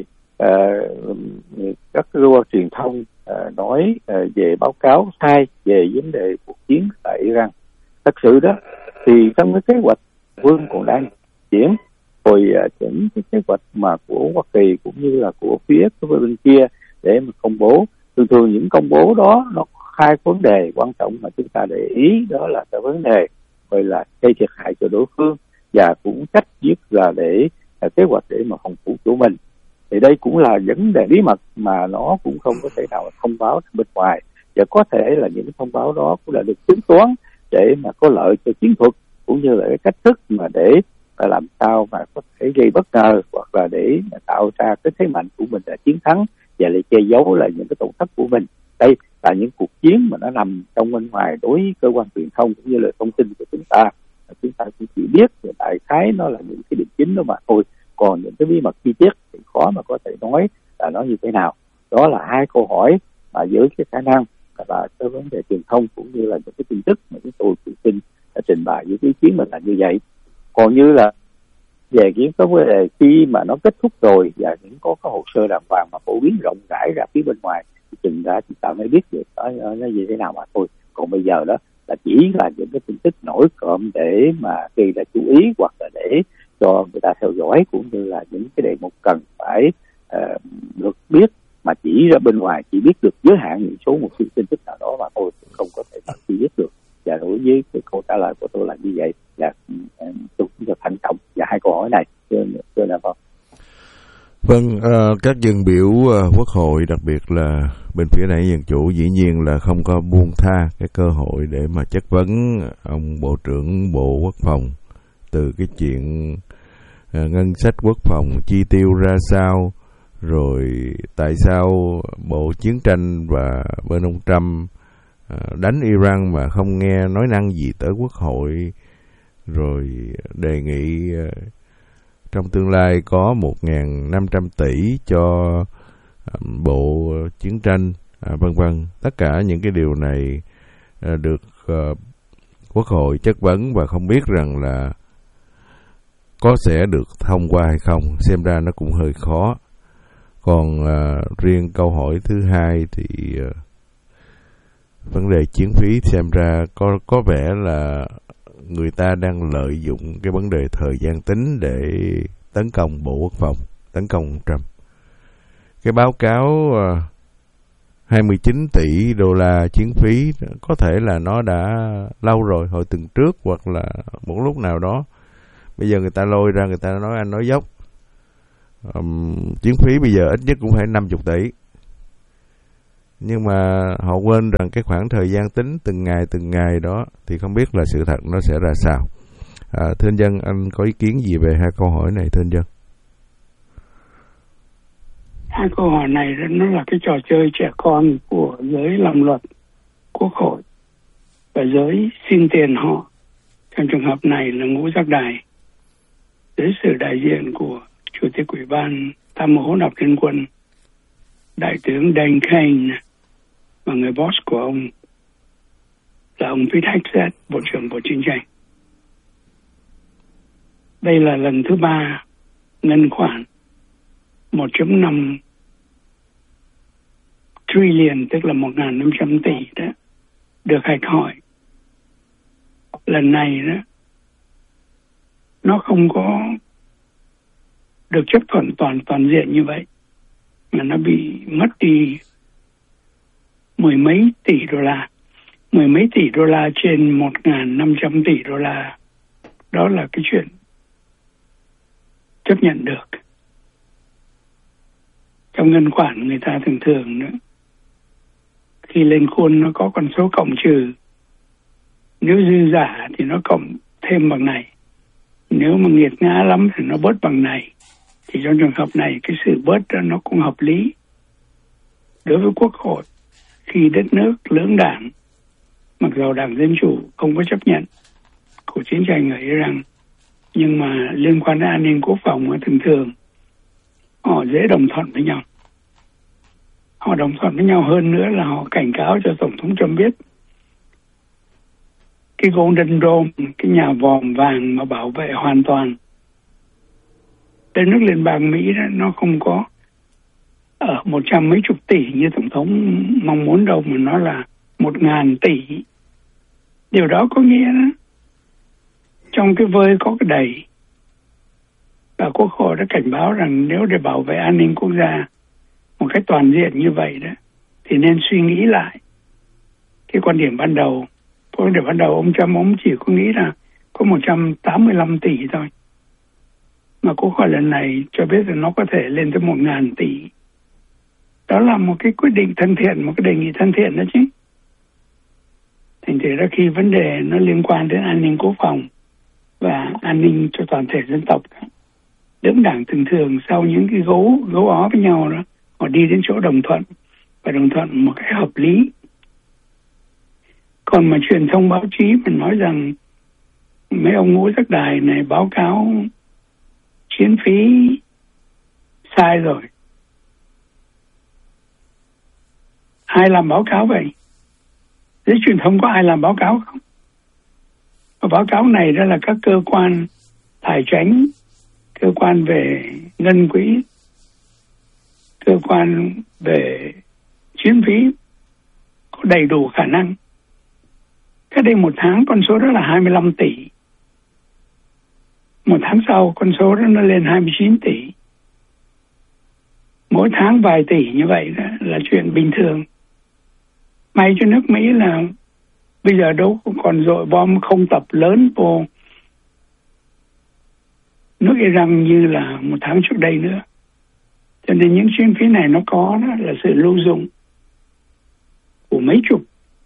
các cơ quan truyền thông nói về báo cáo sai về vấn đề cuộc chiến tại Iran, thật sự đó thì trong cái kế hoạch quân còn đang diễn, rồi chỉnh cái kế hoạch mà của Hoa Kỳ cũng như là của phía bên kia để mà công bố. Thường những công bố đó nó hai vấn đề quan trọng mà chúng ta để ý, đó là cái vấn đề gọi là gây thiệt hại cho đối phương và cũng cách viết là để kế hoạch để mà phòng thủ của mình. Thì đây cũng là vấn đề bí mật mà nó cũng không có thể nào thông báo bên ngoài, và có thể là những thông báo đó cũng đã được tính toán để mà có lợi cho chiến thuật cũng như là cái cách thức mà để làm sao mà có thể gây bất ngờ hoặc là để tạo ra cái thế mạnh của mình là chiến thắng và lại che giấu lại những cái tổn thất của mình. Đây là những cuộc chiến mà nó nằm trong bên ngoài đối với cơ quan truyền thông cũng như là thông tin của chúng ta cũng chỉ biết về đại khái nó là những cái điểm chính đó mà thôi, còn những cái bí mật chi tiết thì khó mà có thể nói là nó như thế nào. Đó là hai câu hỏi mà với cái khả năng là cái vấn đề truyền thông cũng như là những cái tin tức mà chúng tôi tự tin trình bày với ý kiến mình là như vậy. Còn như là về những cái vấn đề khi mà nó kết thúc rồi và những có cái hồ sơ đàng hoàng mà phổ biến rộng rãi ra phía bên ngoài thì chừng ra chúng ta mới biết được nó như thế nào mà thôi. Còn bây giờ đó là chỉ là những cái tin tức nổi cộm để mà gây ra chú ý hoặc là để cho người ta theo dõi, cũng như là những cái đề mục cần phải được biết mà chỉ ra bên ngoài chỉ biết được giới hạn những số một tin tức nào đó mà thôi, không có thể nào chỉ biết được. Và đối với cái câu trả lời của tôi là như vậy, là tôi cũng thành công và hai câu hỏi này thưa là vâng. Vâng, các dân biểu Quốc hội, đặc biệt là bên phía đảng Dân Chủ, dĩ nhiên là không có buông tha cái cơ hội để mà chất vấn ông Bộ trưởng Bộ Quốc phòng từ cái chuyện ngân sách quốc phòng chi tiêu ra sao, rồi tại sao Bộ Chiến tranh và bên ông Trump đánh Iran mà không nghe nói năng gì tới Quốc hội, rồi đề nghị trong tương lai có 1.500 tỷ cho Bộ Chiến tranh, vân vân. Tất cả những cái điều này được Quốc hội chất vấn và không biết rằng là có sẽ được thông qua hay không. Xem ra nó cũng hơi khó. Còn riêng câu hỏi thứ hai thì vấn đề chiến phí xem ra có vẻ là người ta đang lợi dụng cái vấn đề thời gian tính để tấn công Bộ Quốc phòng, tấn công Trump. Cái báo cáo 29 tỷ đô la chiến phí có thể là nó đã lâu rồi, hồi tuần trước hoặc là một lúc nào đó. Bây giờ người ta lôi ra, người ta nói anh nói dốc. Chuyến phí bây giờ ít nhất cũng phải 50 tỷ. Nhưng mà họ quên rằng cái khoảng thời gian tính từng ngày đó thì không biết là sự thật nó sẽ ra sao. Thưa anh Dân, anh có ý kiến gì về hai câu hỏi này thưa anh Dân? Hai câu hỏi này nó là cái trò chơi trẻ con của giới làm luật, quốc hội và giới xin tiền họ. Trong trường hợp này là Ngũ Giác Đài, dưới sự đại diện của Chủ tịch Ủy ban Tham mưu hỗn hợp Liên quân, Đại tướng Dan Kane, và người boss của ông là ông Pete Hegseth, Bộ trưởng Bộ Chiến tranh. Đây là lần thứ 3 ngân khoản 1.5 trillion, tức là 1.500 tỷ đó, được hạch hỏi. Lần này đó, nó không có được chấp thuận toàn diện như vậy, mà nó bị mất đi mười mấy tỷ đô la trên 1.500 tỷ đô la. Đó là cái chuyện chấp nhận được. Trong ngân khoản người ta thường nữa, khi lên khuôn nó có con số cộng trừ. Nếu dư giả thì nó cộng thêm bằng này, nếu mà nghiệt ngã lắm thì nó bớt bằng này. Thì trong trường hợp này cái sự bớt đó nó cũng hợp lý. Đối với quốc hội, khi đất nước lưỡng đảng, mặc dù Đảng Dân Chủ không có chấp nhận cuộc chiến tranh ở Iran, nhưng mà liên quan đến an ninh quốc phòng thường họ dễ đồng thuận với nhau. Họ đồng thuận với nhau hơn nữa là họ cảnh cáo cho Tổng thống Trump biết cái Golden Dome, cái nhà vòm vàng mà bảo vệ hoàn toàn đất nước liên bang Mỹ đó, nó không có ở 100 mấy chục tỷ như Tổng thống mong muốn đâu, mà nó là 1.000 tỷ. Điều đó có nghĩa đó, trong cái vơi có cái đầy. Và Quốc hội đã cảnh báo rằng nếu để bảo vệ an ninh quốc gia một cách toàn diện như vậy đó, thì nên suy nghĩ lại cái quan điểm ban đầu. Quan điểm ban đầu ông Trump ông chỉ có nghĩ là có 185 tỷ thôi. Mà Quốc hội lần này cho biết là nó có thể lên tới 1.000 tỷ. Đó là một cái quyết định thân thiện, một cái đề nghị thân thiện đó chứ. Thành thử ra khi vấn đề nó liên quan đến an ninh quốc phòng và an ninh cho toàn thể dân tộc, lưỡng đảng thường sau những cái gấu ó với nhau đó, họ đi đến chỗ đồng thuận, và đồng thuận một cách hợp lý. Còn mà truyền thông báo chí mình nói rằng mấy ông Ngũ Giác Đài này báo cáo chiến phí sai rồi. Ai làm báo cáo vậy? Giới truyền thông có ai làm báo cáo không? Và báo cáo này đó là các cơ quan tài chính, cơ quan về ngân quỹ, cơ quan về chiến phí có đầy đủ khả năng. Cách đây một tháng con số đó là 25 tỷ. Một tháng sau con số đó nó lên 29 tỷ. Mỗi tháng vài tỷ như vậy đó là chuyện bình thường. May cho nước Mỹ là bây giờ đâu còn dội bom không tập lớn vô nước Iran như là một tháng trước đây nữa. Cho nên những chuyến phí này nó có đó là sự lưu dụng của mấy chục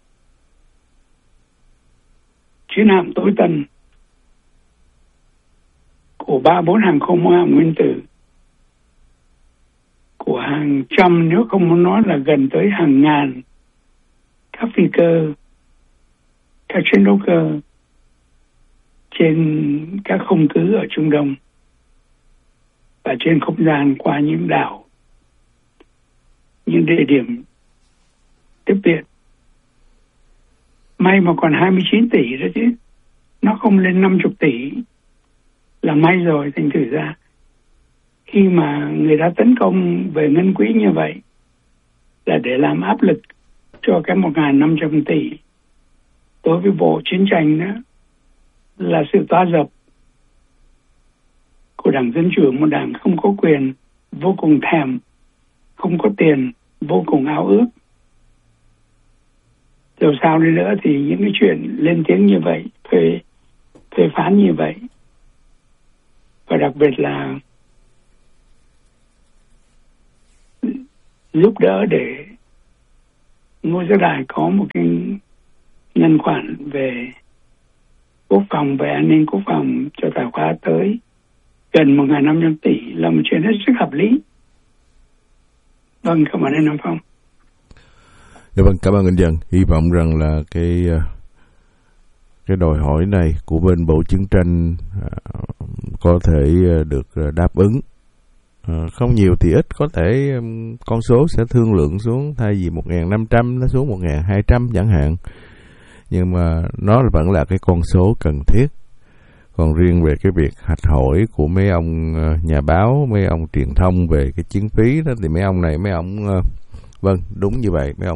chiến hạm tối tân, của 3-4 hàng không mẫu hạm nguyên tử, của hàng trăm, nếu không muốn nói là gần tới hàng ngàn các phi cơ, các chiến đấu cơ trên các không cứ ở Trung Đông và trên không gian qua những đảo, những địa điểm tiếp viện. May mà còn 29 tỷ đó chứ, nó không lên 50 tỷ là may rồi. Thành thử ra khi mà người ta tấn công về ngân quỹ như vậy là để làm áp lực cho cái 1.500 tỷ đối với Bộ Chiến tranh đó, là sự toa dập của Đảng Dân Chủ, một đảng không có quyền, vô cùng thèm, không có tiền, vô cùng ao ước. Dù sao đi nữa thì những cái chuyện lên tiếng như vậy, phê phán như vậy, và đặc biệt là giúp đỡ để Ngô Gia Đài có một cái ngân khoản về quốc phòng, về an ninh quốc phòng cho tài khoá tới gần 1.500 tỷ là một chuyện hết sức hợp lý. Vâng, cảm ơn anh Nam Phong. Dạ vâng, cảm ơn anh Dân. Hy vọng rằng là cái đòi hỏi này của bên Bộ Chiến tranh có thể được đáp ứng. Không nhiều thì ít, có thể con số sẽ thương lượng xuống, thay vì 1.500 nó xuống 1.200 chẳng hạn. Nhưng mà nó vẫn là cái con số cần thiết. Còn riêng về cái việc hạch hỏi của mấy ông nhà báo, mấy ông truyền thông về cái chiến phí đó, thì mấy ông này, mấy ông vâng, đúng như vậy, mấy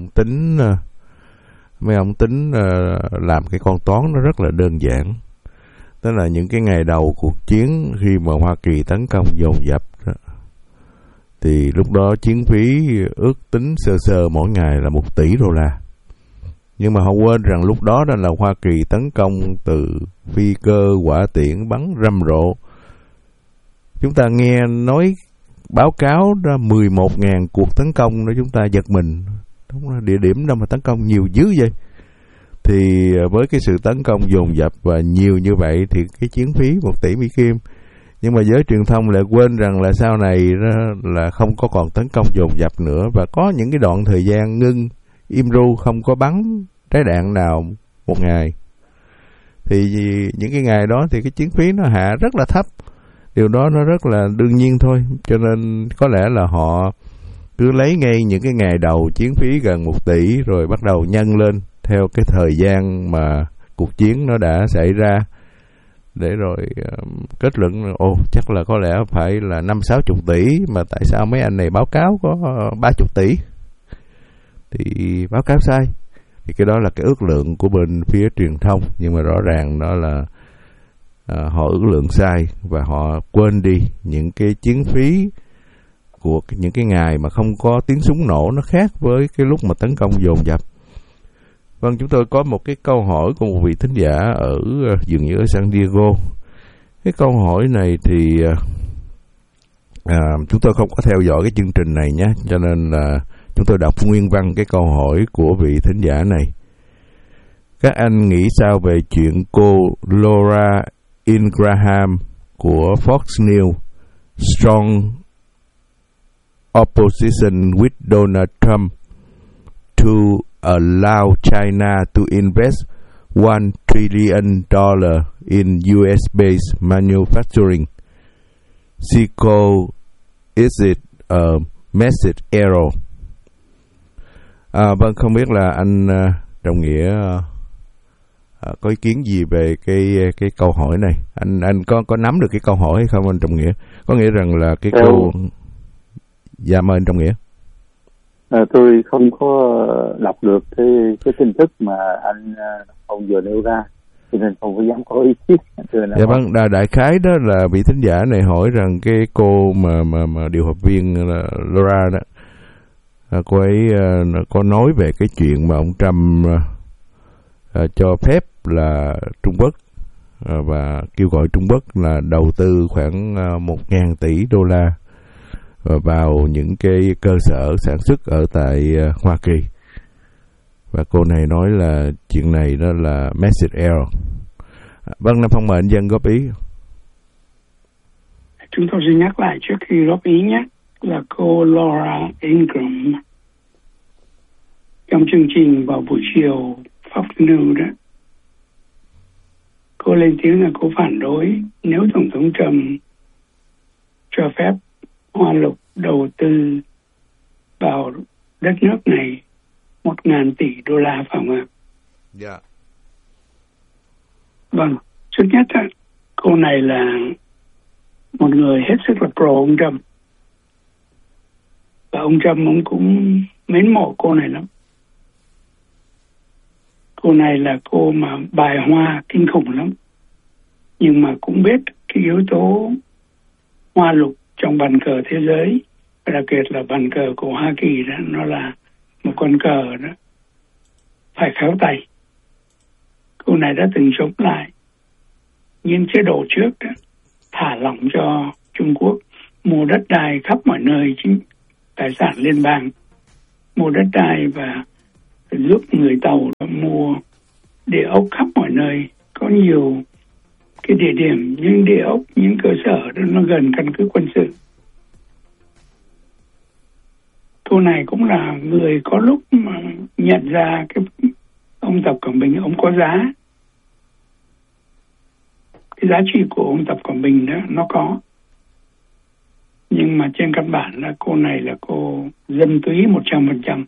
ông tính làm cái con toán nó rất là đơn giản. Tức là những cái ngày đầu cuộc chiến khi mà Hoa Kỳ tấn công dồn dập đó, thì lúc đó chiến phí ước tính sơ sơ mỗi ngày là 1 tỷ đô la. Nhưng mà họ quên rằng lúc đó là Hoa Kỳ tấn công từ phi cơ, hỏa tiễn, bắn rầm rộ. Chúng ta nghe nói báo cáo ra 11.000 cuộc tấn công đó, chúng ta giật mình. Đúng là địa điểm đâu mà tấn công nhiều dữ vậy. Thì với cái sự tấn công dồn dập và nhiều như vậy thì cái chiến phí 1 tỷ Mỹ Kim. Nhưng mà giới truyền thông lại quên rằng là sau này là không có còn tấn công dồn dập nữa, và có những cái đoạn thời gian ngưng im ru, không có bắn trái đạn nào một ngày. Thì những cái ngày đó thì cái chiến phí nó hạ rất là thấp. Điều đó nó rất là đương nhiên thôi. Cho nên có lẽ là họ cứ lấy ngay những cái ngày đầu chiến phí gần 1 tỷ rồi bắt đầu nhân lên theo cái thời gian mà cuộc chiến nó đã xảy ra, để rồi kết luận chắc là có lẽ phải là 50-60 tỷ, mà tại sao mấy anh này báo cáo có 30 tỷ thì báo cáo sai. Thì cái đó là cái ước lượng của bên phía truyền thông, nhưng mà rõ ràng đó là họ ước lượng sai và họ quên đi những cái chiến phí của những cái ngày mà không có tiếng súng nổ, nó khác với cái lúc mà tấn công dồn dập. Vâng, chúng tôi có một cái câu hỏi của một vị thính giả ở dường như ở San Diego. Cái câu hỏi này thì chúng tôi không có theo dõi cái chương trình này nhé, cho nên là chúng tôi đọc nguyên văn cái câu hỏi của vị thính giả này. Các anh nghĩ sao về chuyện cô Laura Ingraham của Fox News strong opposition with Donald Trump to allow China to invest $1 trillion in US-based manufacturing? She called, is it a massive error? Vâng, không biết là anh Trọng Nghĩa có ý kiến gì về cái câu hỏi này. Anh có nắm được cái câu hỏi hay không anh Trọng Nghĩa? Có nghĩa rằng là cái câu... Dạ mời anh Trọng Nghĩa. Tôi không có đọc được cái tin tức mà anh ông vừa nêu ra, cho nên không có dám có ý kiến. Dạ vâng, đại khái đó là vị thính giả này hỏi rằng cái cô mà điều hợp viên là Laura đó, cô ấy có nói về cái chuyện mà ông Trump cho phép là Trung Quốc và kêu gọi Trung Quốc là đầu tư khoảng 1.000 tỷ đô la vào những cái cơ sở sản xuất ở tại Hoa Kỳ. Và cô này nói là chuyện này đó là massive error. Vâng, Nam Phong mời anh Dân góp ý. Chúng tôi xin nhắc lại trước khi góp ý nhé, là cô Laura Ingraham trong chương trình vào buổi chiều Fox News đó, cô lên tiếng là cô phản đối nếu Tổng thống Trump cho phép Hoa Lục đầu tư vào đất nước này 1.000 tỷ đô la, phải không ạ? Dạ. Vâng, trước nhất cô này là một người hết sức là pro ông Trump, và ông Trump ông cũng mến mộ cô này lắm. Cô này là cô mà bài hoa kinh khủng lắm, nhưng mà cũng biết cái yếu tố hoa lục trong bàn cờ thế giới, và đặc biệt là bàn cờ của Hoa Kỳ đó, nó là một con cờ đó phải khéo tay. Cô này đã từng chống lại những chế độ trước đó, thả lỏng cho Trung Quốc mua đất đai khắp mọi nơi, chính tài sản liên bang mua đất đai và giúp người Tàu mua địa ốc khắp mọi nơi. Có nhiều cái địa điểm, những địa ốc, những cơ sở đó nó gần căn cứ quân sự. Cô này cũng là người có lúc mà nhận ra cái ông Tập Cận Bình ông có giá. Cái giá trị của ông Tập Cận Bình đó nó có. Nhưng mà trên căn bản là cô này là cô dân túy 100%,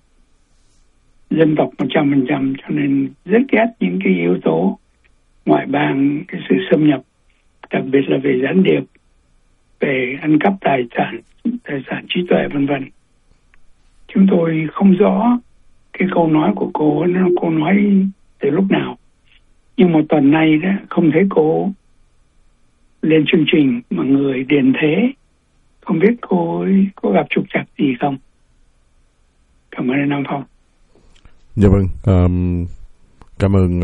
dân tộc 100%, cho nên rất ghét những cái yếu tố ngoại bang, cái sự xâm nhập, đặc biệt là về gián điệp, về ăn cắp tài sản trí tuệ vân vân. Chúng tôi không rõ cái câu nói của cô nói từ lúc nào, nhưng một tuần nay đó không thấy cô lên chương trình mà người điền thế, không biết cô ấy có gặp trục trặc gì không. Cảm ơn anh Nam Phong. Dạ vâng, cảm ơn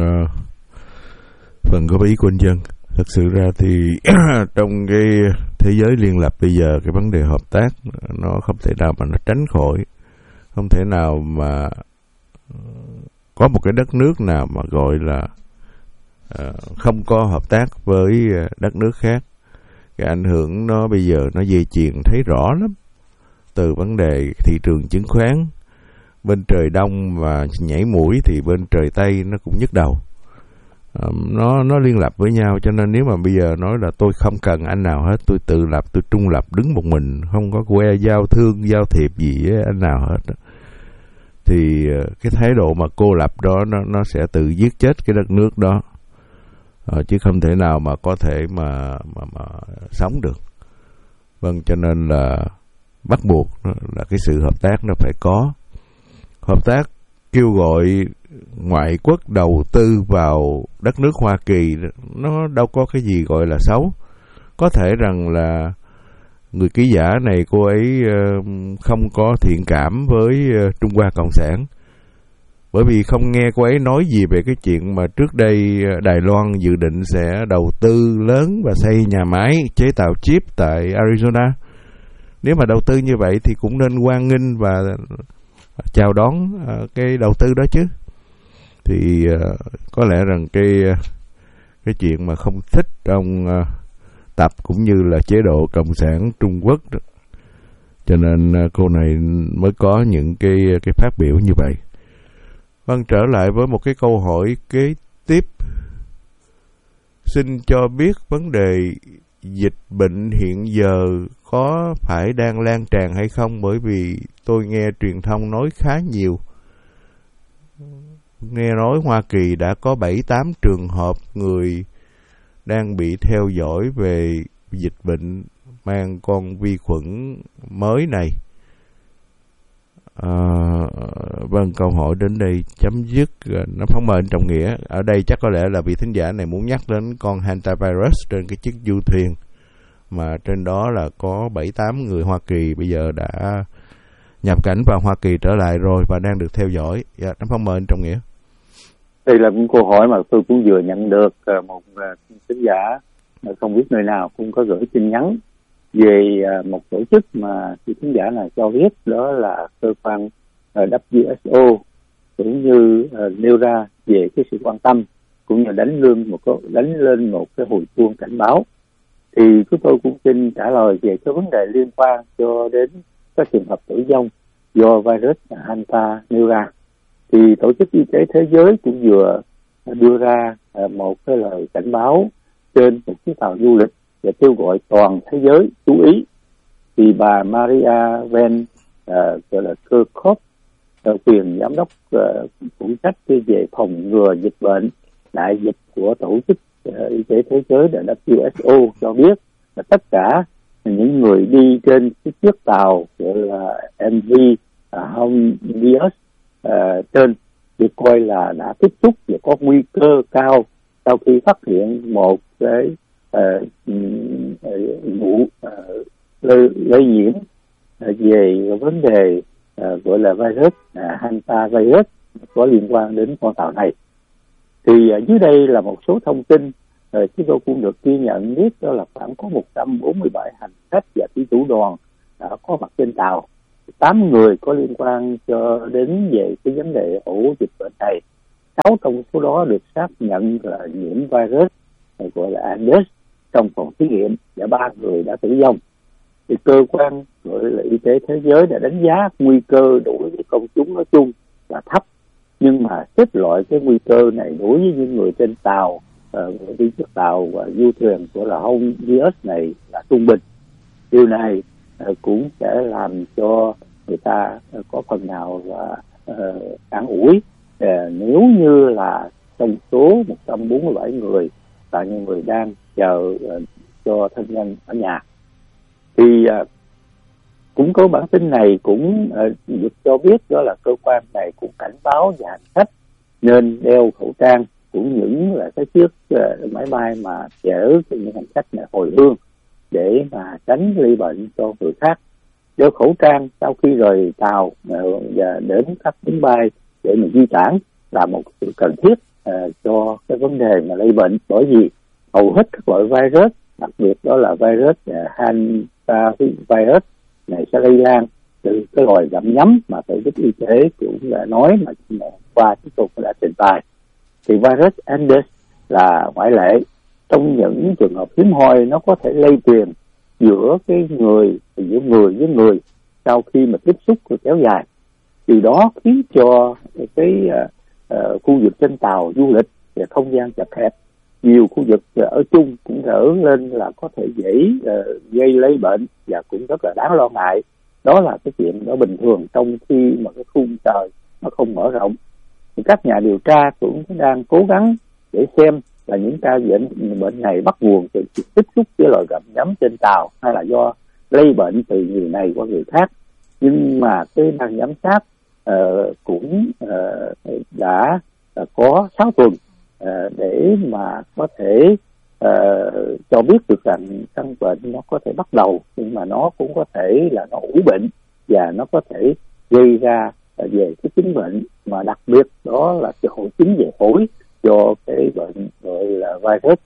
phần góp ý của anh Dân. Thật sự ra thì trong cái thế giới liên lập bây giờ, cái vấn đề hợp tác nó không thể nào mà nó tránh khỏi, không thể nào mà có một cái đất nước nào mà gọi là không có hợp tác với đất nước khác. Cái ảnh hưởng nó bây giờ nó dây chuyền thấy rõ lắm, từ vấn đề thị trường chứng khoán, bên trời đông và nhảy mũi thì bên trời tây nó cũng nhức đầu. Nó liên lạc với nhau, cho nên nếu mà bây giờ nói là tôi không cần anh nào hết, tôi tự lập, tôi trung lập đứng một mình, không có que giao thương giao thiệp gì với anh nào hết, thì cái thái độ mà cô lập đó nó sẽ tự giết chết cái đất nước đó, chứ không thể nào mà có thể mà sống được. Vâng, cho nên là bắt buộc là cái sự hợp tác nó phải có. Hợp tác kêu gọi ngoại quốc đầu tư vào đất nước Hoa Kỳ, nó đâu có cái gì gọi là xấu. Có thể rằng là người ký giả này cô ấy không có thiện cảm với Trung Hoa Cộng sản, bởi vì không nghe cô ấy nói gì về cái chuyện mà trước đây Đài Loan dự định sẽ đầu tư lớn và xây nhà máy chế tạo chip tại Arizona. Nếu mà đầu tư như vậy thì cũng nên hoan nghênh và chào đón cái đầu tư đó chứ. Thì có lẽ rằng cái chuyện mà không thích ông Tập cũng như là chế độ Cộng sản Trung Quốc đó, cho nên cô này mới có những cái phát biểu như vậy. Vâng, trở lại với một cái câu hỏi kế tiếp. Xin cho biết vấn đề dịch bệnh hiện giờ có phải đang lan tràn hay không, bởi vì tôi nghe truyền thông nói khá nhiều. Nghe nói Hoa Kỳ đã có 7-8 trường hợp người đang bị theo dõi về dịch bệnh mang con vi khuẩn mới này. Vâng, câu hỏi đến đây chấm dứt. Nó phóng mời anh Trọng Nghĩa. Ở đây chắc có lẽ là vị thính giả này muốn nhắc đến con hantavirus trên cái chiếc du thuyền, mà trên đó là có 7-8 người Hoa Kỳ bây giờ đã nhập cảnh vào Hoa Kỳ trở lại rồi và đang được theo dõi. Dạ, nó phóng mời anh Trọng Nghĩa. Đây là một câu hỏi mà tôi cũng vừa nhận được một thính giả không biết nơi nào cũng có gửi tin nhắn về một tổ chức mà thính giả này cho biết, đó là cơ quan WHO, cũng như nêu ra về cái sự quan tâm cũng như đánh lên một cái hồi chuông cảnh báo. Thì chúng tôi cũng xin trả lời về cái vấn đề liên quan cho đến các trường hợp tử vong do virus Hanta nêu ra. Thì Tổ chức Y tế Thế giới cũng vừa đưa ra một cái lời cảnh báo trên một chiếc tàu du lịch và kêu gọi toàn thế giới chú ý. Thì bà Maria Van gọi là Kerkhove, quyền giám đốc phụ trách về phòng ngừa dịch bệnh đại dịch của Tổ chức Y tế Thế giới là WHO cho biết là tất cả những người đi trên cái chiếc tàu gọi là MV Honduras trên được coi là đã tiếp xúc và có nguy cơ cao sau khi phát hiện một cái vụ lây nhiễm về vấn đề gọi là virus hantavirus có liên quan đến con tàu này. Thì dưới đây là một số thông tin chúng tôi cũng được ghi nhận biết, đó là khoảng có 147 hành khách và thủy thủ đoàn đã có mặt trên tàu. 8 người có liên quan cho đến về cái vấn đề ổ dịch bệnh này. 6 trong số đó được xác nhận là nhiễm virus gọi là Andes trong phòng thí nghiệm, và 3 người đã tử vong. Thì cơ quan gọi là y tế thế giới đã đánh giá nguy cơ đối với công chúng nói chung là thấp, nhưng mà xếp loại cái nguy cơ này đối với những người trên tàu, người đi chiếc tàu và du thuyền của là Honduras này là trung bình. Điều này cũng sẽ làm cho người ta có phần nào là an ủi nếu như là trong số 147 người là những người đang chờ cho thân nhân ở nhà. Thì cũng có bản tin này cũng được cho biết đó là cơ quan này cũng cảnh báo nhà hành khách nên đeo khẩu trang, cũng những là cái chiếc máy bay mà chở những hành khách này hồi hương để mà tránh lây bệnh cho người khác. Đeo khẩu trang sau khi rời tàu và đến các chuyến bay để mình di chuyển là một sự cần thiết cho cái vấn đề mà lây bệnh, bởi vì hầu hết các loại virus, đặc biệt đó là virus hantavirus này sẽ lây lan từ cái loài gặm nhấm mà tổ chức y tế cũng đã nói mà qua chúng tôi đã trình bày. Thì virus Andes là ngoại lệ. Trong những trường hợp hiếm hoi nó có thể lây truyền giữa cái người với người sau khi mà tiếp xúc kéo dài. Điều đó khiến cho cái khu vực trên tàu du lịch và không gian chật hẹp, nhiều khu vực ở chung cũng trở lên là có thể dễ gây lây bệnh và cũng rất là đáng lo ngại. Đó là cái chuyện đó bình thường trong khi mà cái khung trời nó không mở rộng. Thì các nhà điều tra cũng đang cố gắng để xem là những ca bệnh này bắt nguồn từ tiếp xúc với loài gặm nhấm trên tàu hay là do lây bệnh từ người này qua người khác. Nhưng mà cái ban giám sát cũng đã có 6 tuần để mà có thể cho biết được rằng căn bệnh nó có thể bắt đầu, nhưng mà nó cũng có thể là nó ủ bệnh và nó có thể gây ra về cái chứng bệnh mà đặc biệt đó là cái hội chứng về phổi do cái bệnh gọi là virus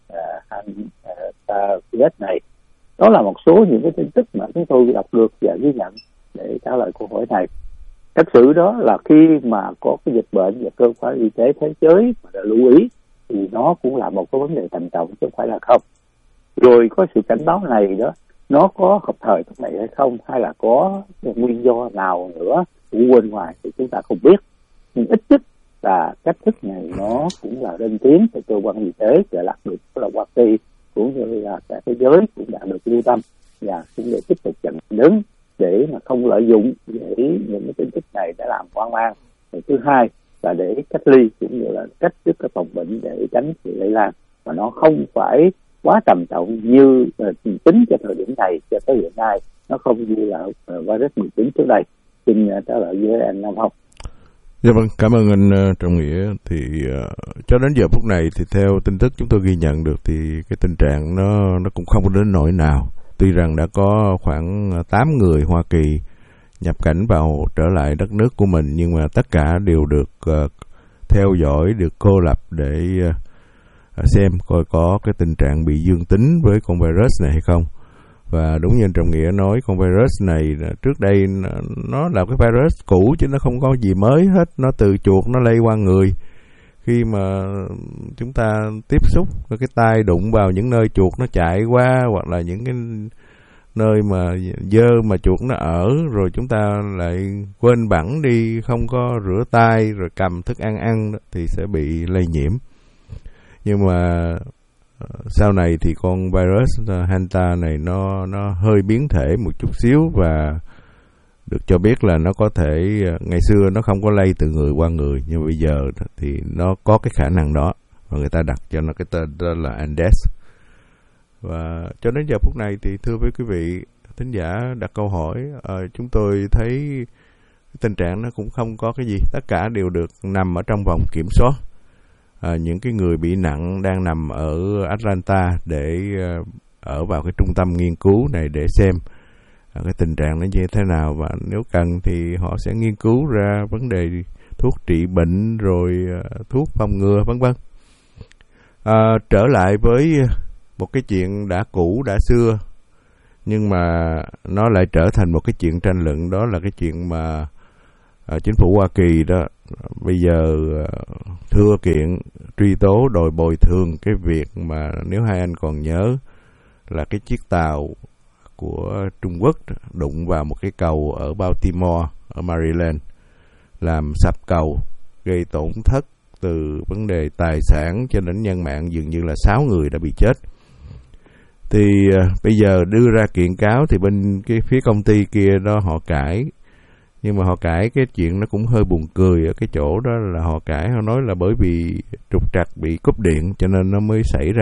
hantavirus này. Đó là một số những cái tin tức mà chúng tôi đọc được và ghi nhận để trả lời câu hỏi này. Thật sự đó là khi mà có cái dịch bệnh và cơ quan y tế thế giới mà đã lưu ý thì nó cũng là một cái vấn đề trầm trọng chứ không phải là không. Rồi có sự cảnh báo này đó, nó có hợp thời lúc này hay không, hay là có nguyên do nào nữa của bên ngoài thì chúng ta không biết. Nhưng ít nhất là cách thức này nó cũng là lên tiếng từ cơ quan y tế và đặc biệt là Hoa Kỳ cũng như là cả thế giới cũng đã được lưu tâm và cũng để tiếp tục chặn đứng để mà không lợi dụng để những cái tin tức này đã làm hoang mang. Thứ hai là để cách ly cũng như là cách thức cái phòng bệnh để tránh sự lây lan, mà nó không phải quá trầm trọng như tính cho thời điểm này cho tới hiện nay, nó không như là virus 19 trước đây. Xin trả lời với anh Nam Hồng. Dạ vâng, cảm ơn anh Trọng Nghĩa. Thì cho đến giờ phút này thì theo tin tức chúng tôi ghi nhận được thì cái tình trạng nó cũng không có đến nỗi nào. Tuy rằng đã có khoảng 8 người Hoa Kỳ nhập cảnh vào trở lại đất nước của mình, nhưng mà tất cả đều được theo dõi, được cô lập để xem coi có cái tình trạng bị dương tính với con virus này hay không. Và đúng như anh Trọng Nghĩa nói, con virus này trước đây nó là cái virus cũ chứ nó không có gì mới hết. Nó từ chuột nó lây qua người. Khi mà chúng ta tiếp xúc, cái tay đụng vào những nơi chuột nó chạy qua, hoặc là những cái nơi mà dơ mà chuột nó ở, rồi chúng ta lại quên bẵng đi, không có rửa tay, rồi cầm thức ăn thì sẽ bị lây nhiễm. Nhưng mà sau này thì con virus Hanta này nó hơi biến thể một chút xíu, và được cho biết là nó có thể ngày xưa nó không có lây từ người qua người, nhưng bây giờ thì nó có cái khả năng đó, và người ta đặt cho nó cái tên đó là Andes. Và cho đến giờ phút này thì thưa với quý vị thính giả đặt câu hỏi, chúng tôi thấy tình trạng nó cũng không có cái gì, tất cả đều được nằm ở trong vòng kiểm soát. Những cái người bị nặng đang nằm ở Atlanta để ở vào cái trung tâm nghiên cứu này để xem cái tình trạng nó như thế nào, và nếu cần thì họ sẽ nghiên cứu ra vấn đề thuốc trị bệnh, rồi thuốc phòng ngừa vân vân. Trở lại với một cái chuyện đã cũ đã xưa, nhưng mà nó lại trở thành một cái chuyện tranh luận, đó là cái chuyện mà chính phủ Hoa Kỳ đó bây giờ thưa kiện truy tố đòi bồi thường cái việc mà nếu hai anh còn nhớ là cái chiếc tàu của Trung Quốc đụng vào một cái cầu ở Baltimore ở Maryland, làm sập cầu, gây tổn thất từ vấn đề tài sản cho đến nhân mạng, dường như là 6 người đã bị chết. Thì bây giờ đưa ra kiện cáo thì bên cái phía công ty kia đó họ cãi, nhưng mà họ cãi cái chuyện nó cũng hơi buồn cười ở cái chỗ đó là họ cãi, họ nói là bởi vì trục trặc bị cúp điện cho nên nó mới xảy ra